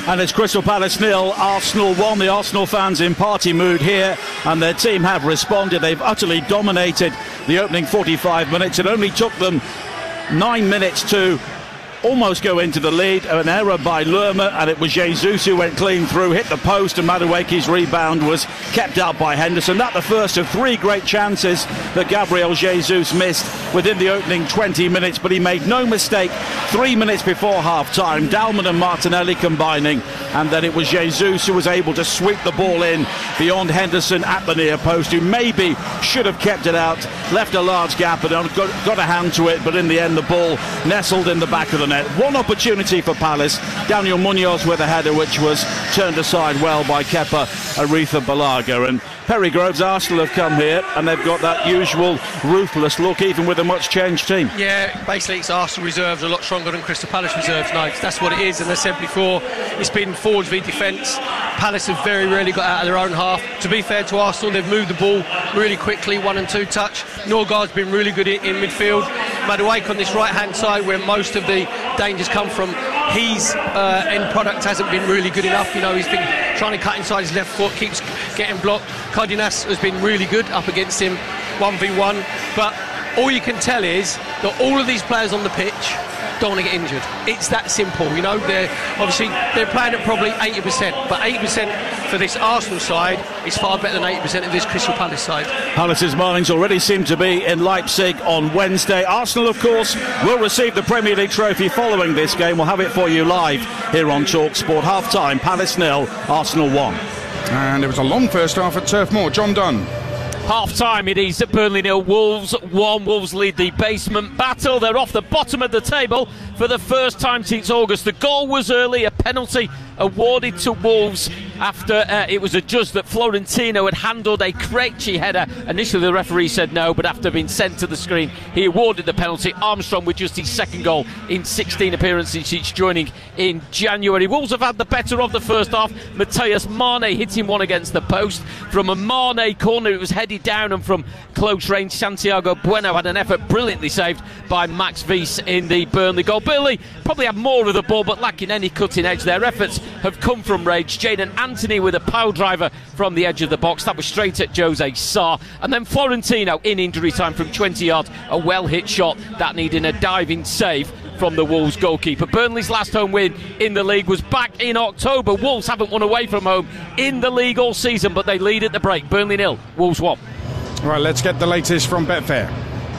And it's Crystal Palace nil, Arsenal one. The Arsenal fans in party mood here, and their team have responded. They've utterly dominated the opening forty-five minutes. It only took them nine minutes to almost go into the lead. An error by Lerma, and it was Jesus who went clean through, hit the post, and Madueke's rebound was kept out by Henderson. That the first of three great chances that Gabriel Jesus missed within the opening twenty minutes, but he made no mistake. Three minutes before half-time, Dalman and Martinelli combining, and then it was Jesus who was able to sweep the ball in beyond Henderson at the near post, who maybe should have kept it out, left a large gap and got, got a hand to it, but in the end the ball nestled in the back of the net. One opportunity for Palace, Daniel Munoz with a header which was turned aside well by Kepa Arrizabalaga. And Perry Groves, Arsenal have come here and they've got that usual ruthless look, even with a much changed team. Yeah, basically it's Arsenal reserves a lot stronger than Crystal Palace reserves now. That's what it is, and as I said before, it's been forwards v defence. Palace have very rarely got out of their own half. To be fair to Arsenal, they've moved the ball really quickly, one and two touch. Norgard's been really good in, in midfield. Madueke on this right hand side where most of the dangers come from, his uh, end product hasn't been really good enough. You know, he's been trying to cut inside his left foot, keeps getting blocked. Cardenas has been really good up against him one v one, but all you can tell is that all of these players on the pitch don't want to get injured. It's that simple, you know. They're obviously they're playing at probably eighty percent, but eighty percent for this Arsenal side is far better than eighty percent of this Crystal Palace side. Palace's minds already seem to be in Leipzig on Wednesday. Arsenal, of course, will receive the Premier League trophy following this game. We'll have it for you live here on Talk Sport. Half time, Palace nil, Arsenal one. And it was a long first half at Turf Moor. John Dunn. Half time it is at Burnley nil, Wolves one. Wolves lead the basement battle. They're off the bottom of the table for the first time since August. The goal was early, a penalty awarded to Wolves after uh, it was adjudged that Florentino had handled a Krejci header. Initially the referee said no, but after being sent to the screen he awarded the penalty. Armstrong with just his second goal in sixteen appearances since joining in January. Wolves have had the better of the first half. Matheus Mane hitting one against the post from a Mane corner. It was headed down, and from close range Santiago Bueno had an effort brilliantly saved by Max Wies in the Burnley goal. Burnley probably had more of the ball but lacking any cutting edge. Their efforts have come from rage. Jadon Anthony with a pile driver from the edge of the box. That was straight at Jose Sarr. And then Florentino in injury time from twenty yards. A well hit shot that needed a diving save from the Wolves goalkeeper. Burnley's last home win in the league was back in October. Wolves haven't won away from home in the league all season, but they lead at the break. Burnley nil, Wolves one. Right, let's get the latest from Betfair.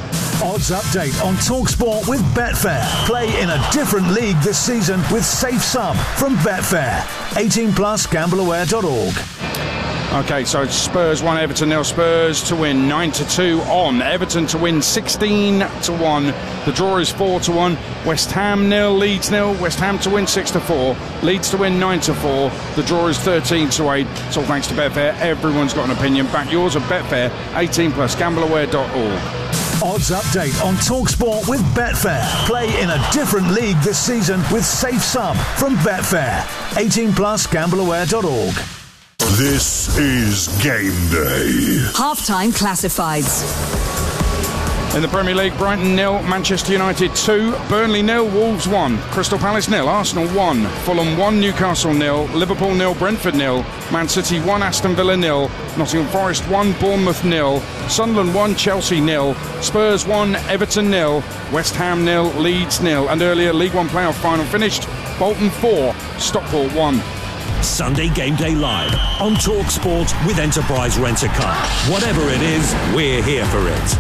Odds update on TalkSport with Betfair. Play in a different league this season with Safe Sum from Betfair. eighteen plus, gamble aware dot org. Okay, so it's Spurs one, Everton nil. Spurs to win nine to two on. Everton to win sixteen to one. The draw is four to one. West Ham nil, Leeds nil. West Ham to win six to four. Leeds to win nine to four. The draw is thirteen to eight. It's all thanks to Betfair. Everyone's got an opinion. Back yours at Betfair. eighteen plus, gamble aware dot org. Odds update on TalkSport with Betfair. Play in a different league this season with Safe Sum from Betfair. eighteen plus, gamble aware dot org. This is Game Day. Halftime classifieds. In the Premier League, Brighton nil, Manchester United two, Burnley nil, Wolves one, Crystal Palace nil, Arsenal one, Fulham one, Newcastle nil, Liverpool nil, Brentford nil, Man City one, Aston Villa nil, Nottingham Forest one, Bournemouth nil, Sunderland one, Chelsea nil, Spurs one, Everton nil, West Ham nil, Leeds nil, and earlier League One playoff final finished, Bolton four, Stockport one. Sunday Game Day Live on Talk Sport with Enterprise Rent-A-Car. Whatever it is, we're here for it.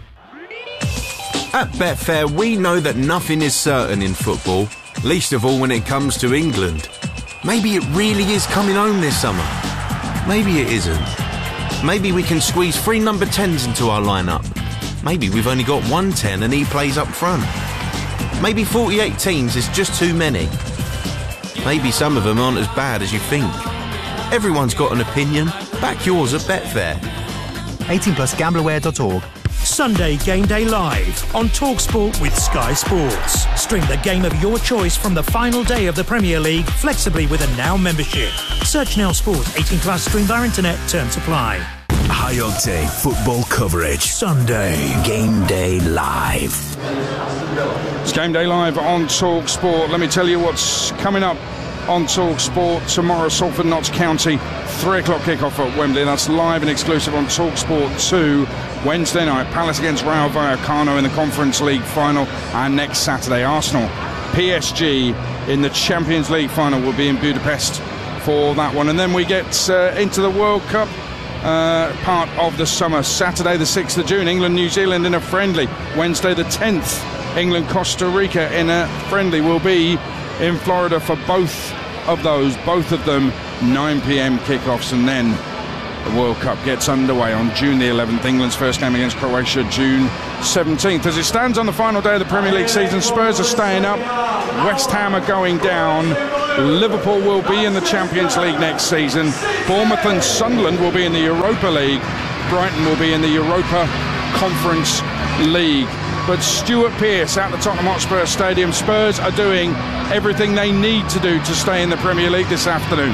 At Betfair, we know that nothing is certain in football, least of all when it comes to England. Maybe it really is coming home this summer. Maybe it isn't. Maybe we can squeeze three number tens into our lineup. Maybe we've only got one ten and he plays up front. Maybe forty-eight teams is just too many. Maybe some of them aren't as bad as you think. Everyone's got an opinion. Back yours at Betfair. eighteen plus, gamble aware dot org. Sunday Game Day Live on TalkSport with Sky Sports. Stream the game of your choice from the final day of the Premier League flexibly with a Now membership. Search Now Sports. eighteen plus, stream via internet. Terms apply. High octane football coverage. Sunday Game Day Live. It's Game Day Live on Talk Sport. Let me tell you what's coming up on Talk Sport. Tomorrow, Salford Notts County, three o'clock kickoff at Wembley. That's live and exclusive on Talk Sport two. Wednesday night, Palace against Rayo Vallecano in the Conference League final. And next Saturday, Arsenal, P S G in the Champions League final will be in Budapest for that one. And then we get uh, into the World Cup uh, part of the summer. Saturday the sixth of June, England New Zealand in a friendly. Wednesday the tenth, England Costa Rica in a friendly. Will be in Florida for both of those, both of them nine p.m. kickoffs. And then the World Cup gets underway on June the eleventh. England's first game against Croatia, June seventeenth. As it stands on the final day of the Premier League season, Spurs are staying up, West Ham are going down, Liverpool will be in the Champions League next season, Bournemouth and Sunderland will be in the Europa League, Brighton will be in the Europa Conference League. But Stuart Pearce at the Tottenham Hotspur Stadium, Spurs are doing everything they need to do to stay in the Premier League this afternoon.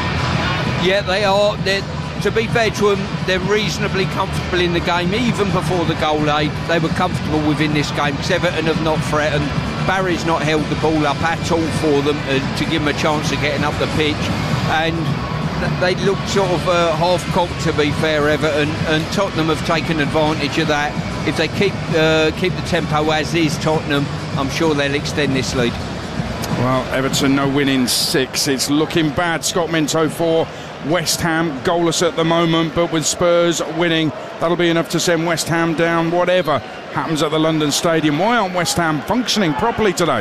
Yeah, they are. They're, to be fair to them, they're reasonably comfortable in the game. Even before the goal, they, they were comfortable within this game because Everton have not threatened. Barry's not held the ball up at all for them uh, to give them a chance of getting up the pitch. And they look sort of uh, half-cocked, to be fair, Everton, and Tottenham have taken advantage of that. If they keep uh, keep the tempo as is, Tottenham, I'm sure they'll extend this lead. Well, Everton no win in six. It's looking bad. Scott Minto for West Ham, goalless at the moment, but with Spurs winning, that'll be enough to send West Ham down, whatever happens at the London Stadium. Why aren't West Ham functioning properly today?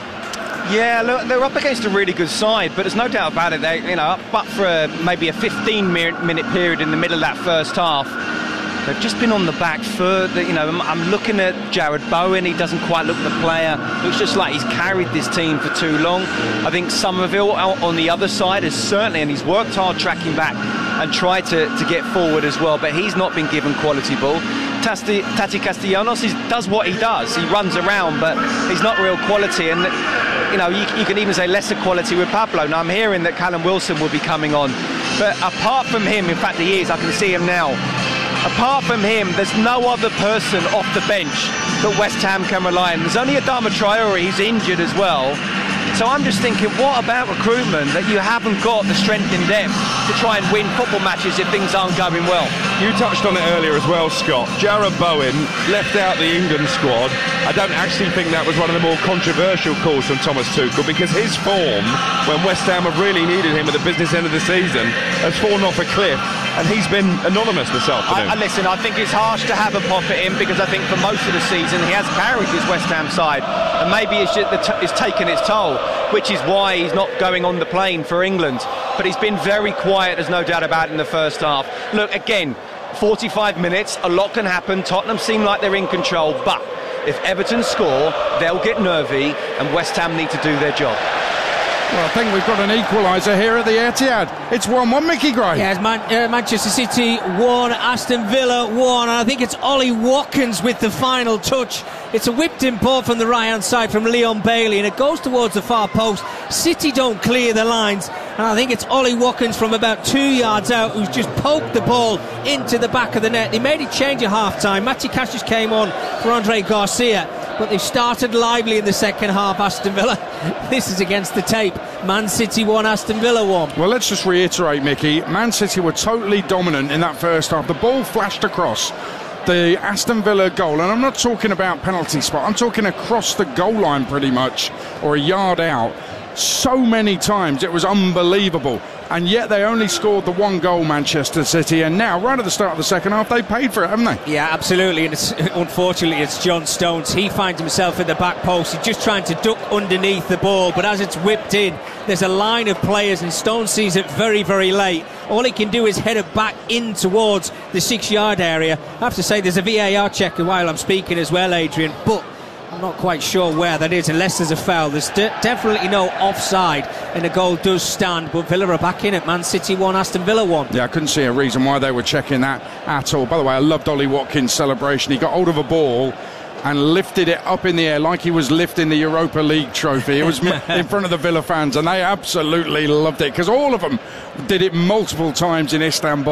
Yeah, look, they're up against a really good side, but there's no doubt about it. They, you know, but for a, maybe a fifteen minute period in the middle of that first half, they've just been on the back foot. You know, I'm, I'm looking at Jared Bowen. He doesn't quite look the player. Looks just like he's carried this team for too long. I think Somerville out on the other side is certainly, and he's worked hard tracking back and tried to, to get forward as well, but he's not been given quality ball. Tati, Tati Castellanos is, does what he does. He runs around, but he's not real quality. And you know, you, you can even say lesser quality with Pablo. Now I'm hearing that Callum Wilson will be coming on, but apart from him, in fact he is, I can see him now. Apart from him, there's no other person off the bench that West Ham can rely on. There's only Adama Traore, he's injured as well. So I'm just thinking, what about recruitment that you haven't got the strength in depth to try and win football matches if things aren't going well? You touched on it earlier as well, Scott. Jared Bowen left out the England squad. I don't actually think that was one of the more controversial calls from Thomas Tuchel, because his form, when West Ham have really needed him at the business end of the season, has fallen off a cliff, and he's been anonymous this afternoon. I, I listen, I think it's harsh to have a pop at him, because I think for most of the season he has carried this West Ham side, and maybe it's, just the t- it's taken its toll, which is why he's not going on the plane for England. But he's been very quiet, there's no doubt about it, in the first half. Look, again, forty-five minutes, a lot can happen. Tottenham seem like they're in control, but if Everton score, they'll get nervy, and West Ham need to do their job. Well, I think we've got an equaliser here at the Etihad. It's one one, Mickey Gray. Yeah, it's Man- uh, Manchester City one, Aston Villa one, and I think it's Ollie Watkins with the final touch. It's a whipped-in ball from the right-hand side from Leon Bailey, and it goes towards the far post. City don't clear the lines, and I think it's Ollie Watkins from about two yards out who's just poked the ball into the back of the net. They made it change at half-time. Matty Cassius came on for Andre Garcia, but they started lively in the second half, Aston Villa. This is against the tape. Man City won, Aston Villa won. Well, let's just reiterate, Mickey. Man City were totally dominant in that first half. The ball flashed across the Aston Villa goal, and I'm not talking about penalty spot, I'm talking across the goal line pretty much, or a yard out, so many times. It was unbelievable. And yet they only scored the one goal, Manchester City, and now right at the start of the second half they paid for it, haven't they? Yeah, absolutely. And it's, unfortunately it's John Stones. He finds himself in the back post. He's just trying to duck underneath the ball, but as it's whipped in, there's a line of players and Stones sees it very, very late. All he can do is head it back in towards the six yard area. I have to say there's a V A R check while I'm speaking as well, Adrian, but I'm not quite sure where that is, unless there's a foul. There's de- definitely no offside, and the goal does stand, but Villa are back in it. Man City won, Aston Villa won. Yeah, I couldn't see a reason why they were checking that at all. By the way, I loved Ollie Watkins' celebration. He got hold of a ball and lifted it up in the air like he was lifting the Europa League trophy. It was in front of the Villa fans, and they absolutely loved it, because all of them did it multiple times in Istanbul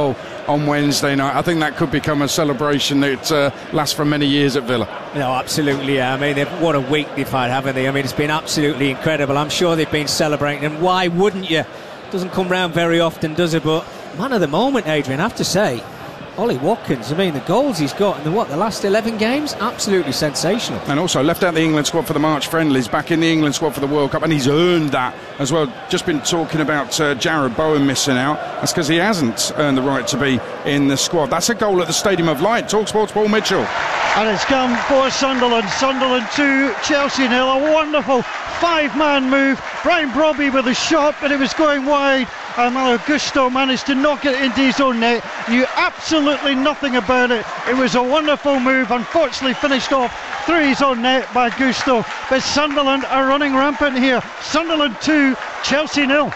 on Wednesday night. I think that could become a celebration that uh, lasts for many years at Villa. No, absolutely, yeah. I mean, they've, what a week they've had, haven't they? I mean, it's been absolutely incredible. I'm sure they've been celebrating, and why wouldn't you? Doesn't come round very often, does it? But man of the moment, Adrian, I have to say, Ollie Watkins, I mean, the goals he's got in the, what, the last eleven games? Absolutely sensational. And also left out the England squad for the March friendlies, back in the England squad for the World Cup, and he's earned that as well. Just been talking about uh, Jarrod Bowen missing out. That's because he hasn't earned the right to be in the squad. That's a goal at the Stadium of Light. TalkSport's Paul Mitchell. And it's come for Sunderland. Sunderland two, Chelsea nil. A wonderful five-man move. Brian Brobby with a shot, but it was going wide. And Malo Gusto managed to knock it into his own net. Knew absolutely nothing about it. It was a wonderful move. Unfortunately finished off through his own net by Gusto. But Sunderland are running rampant here. Sunderland two, Chelsea nil.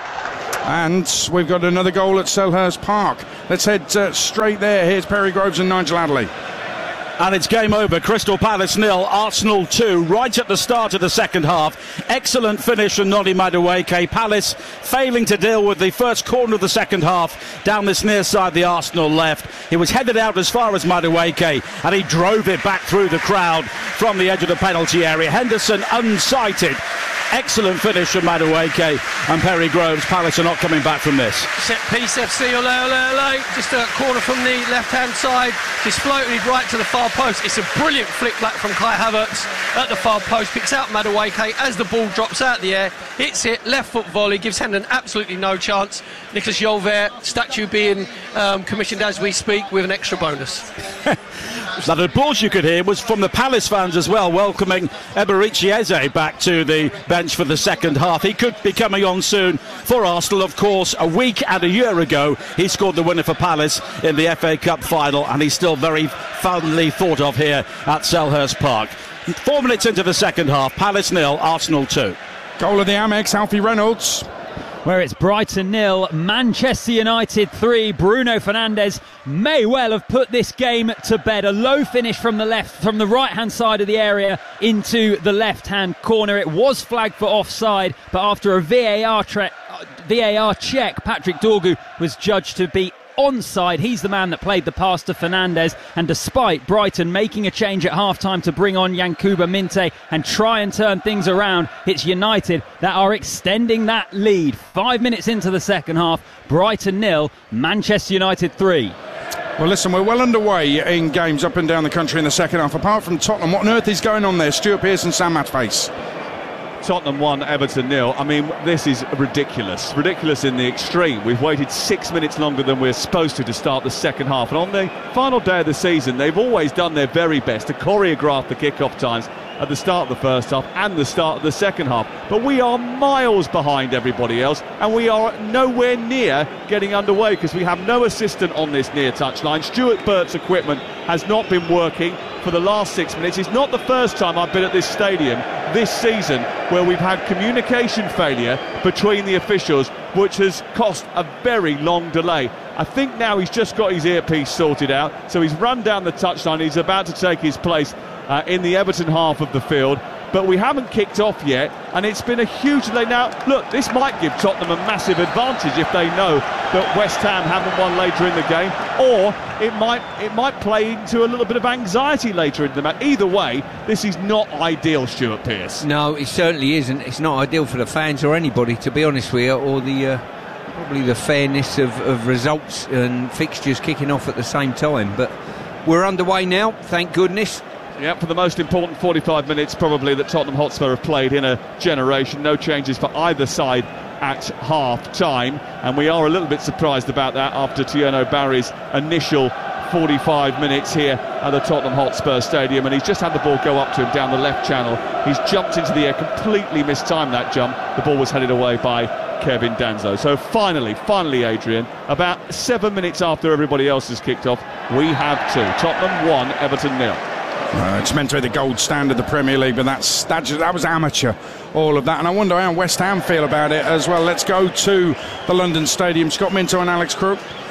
And we've got another goal at Selhurst Park. Let's head uh, straight there. Here's Perry Groves and Nigel Adderley. And it's game over. Crystal Palace nil, Arsenal two, right at the start of the second half. Excellent finish from Noni Madueke. Palace failing to deal with the first corner of the second half down this near side, the Arsenal left. It was headed out as far as Madueke, and he drove it back through the crowd from the edge of the penalty area. Henderson unsighted. Excellent finish from Madueke and Perry Groves. Palace are not coming back from this. Set piece F C, ole, ole, ole. Just a corner from the left-hand side. Just floated right to the far post. It's a brilliant flick back from Kai Havertz at the far post. Picks out Madueke as the ball drops out the air. Hits it, left foot volley. Gives Hendon absolutely no chance. Nicolas Jolver, statue being um, commissioned as we speak with an extra bonus. Now the applause you could hear was from the Palace fans as well, welcoming Eberechi Eze back to the bench for the second half. He could be coming on soon for Arsenal, of course. A week and a year ago he scored the winner for Palace in the F A Cup final, and he's still very fondly thought of here at Selhurst Park. Four minutes into the second half, Palace nil, Arsenal two. Goal of the Amex, Alfie Reynolds. Where it's Brighton nil, Manchester United three. Bruno Fernandes may well have put this game to bed. A low finish from the left, from the right-hand side of the area into the left-hand corner. It was flagged for offside, but after a V A R, tre- V A R check, Patrick Dorgu was judged to be onside. He's the man that played the pass to Fernandes, and despite Brighton making a change at half-time to bring on Yankuba Minte and try and turn things around, it's United that are extending that lead. Five minutes into the second half, Brighton nil, Manchester United three. Well, listen, we're well underway in games up and down the country in the second half. Apart from Tottenham, what on earth is going on there? Stuart Pearce and Sam Matface. Tottenham one, Everton nil. I mean, this is ridiculous. Ridiculous in the extreme. We've waited six minutes longer than we're supposed to to start the second half. And on the final day of the season, they've always done their very best to choreograph the kick-off times at the start of the first half and the start of the second half. But we are miles behind everybody else, and we are nowhere near getting underway because we have no assistant on this near touchline. Stuart Burt's equipment has not been working for the last six minutes. It's not the first time I've been at this stadium this season where we've had communication failure between the officials, which has cost a very long delay. I think now he's just got his earpiece sorted out, so he's run down the touchline. He's about to take his place uh, in the Everton half of the field, but we haven't kicked off yet, and it's been a huge delay. Now, look, this might give Tottenham a massive advantage if they know that West Ham haven't won later in the game, or it might it might play into a little bit of anxiety later in the match. Either way, this is not ideal, Stuart Pearce. No, it certainly isn't. It's not ideal for the fans or anybody, to be honest with you, or the uh, probably the fairness of, of results and fixtures kicking off at the same time. But we're underway now, thank goodness. Yeah, for the most important forty-five minutes probably that Tottenham Hotspur have played in a generation. No changes for either side at half-time, and we are a little bit surprised about that after Tierno Barry's initial forty-five minutes here at the Tottenham Hotspur Stadium, and he's just had the ball go up to him down the left channel. He's jumped into the air, completely mistimed that jump. The ball was headed away by Kevin Danzo. So finally, finally, Adrian, about seven minutes after everybody else has kicked off, we have two. Tottenham one, Everton nil. Uh, it's meant to be the gold standard of the Premier League, but that's, that, just, that was amateur, all of that. And I wonder how West Ham feel about it as well. Let's go to the London Stadium. Scott Minto and Alex Crook.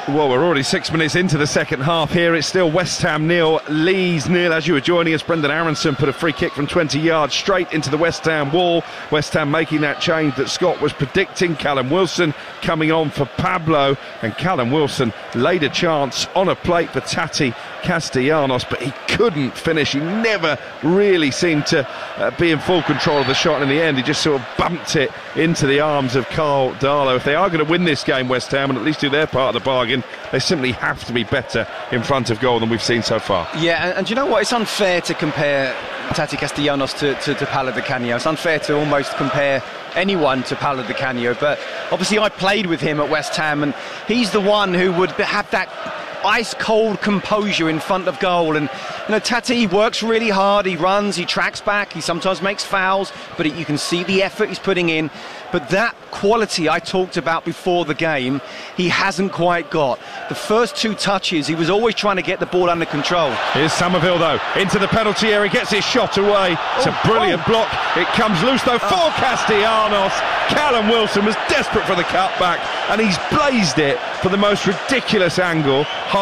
Well, we're already six minutes into the second half here. It's still West Ham nil, Leeds nil. As you were joining us, Brendan Aronson put a free kick from twenty yards straight into the West Ham wall. West Ham making that change that Scott was predicting. Callum Wilson coming on for Pablo, and Callum Wilson laid a chance on a plate for Tati Castellanos, but he couldn't finish. He never really seemed to uh, be in full control of the shot, and in the end he just sort of bumped it into the arms of Carl Darlow. If they are going to win this game, West Ham, and at least do their part of the bargain, they simply have to be better in front of goal than we've seen so far. Yeah, and, and you know what? It's unfair to compare Tati Castellanos to, to, to Paolo Di Canio. It's unfair to almost compare anyone to Paolo Di Canio, but obviously I played with him at West Ham, and he's the one who would have that ice-cold composure in front of goal. And you know, Tati works really hard, he runs, he tracks back, he sometimes makes fouls, but it, you can see the effort he's putting in. But that quality I talked about before the game, he hasn't quite got. The first two touches, he was always trying to get the ball under control. Here's Somerville though, into the penalty area, gets his shot away. It's oh, a brilliant oh. block. It comes loose though for oh. Castellanos. Callum Wilson was desperate for the cutback, and he's blazed it for the most ridiculous angle.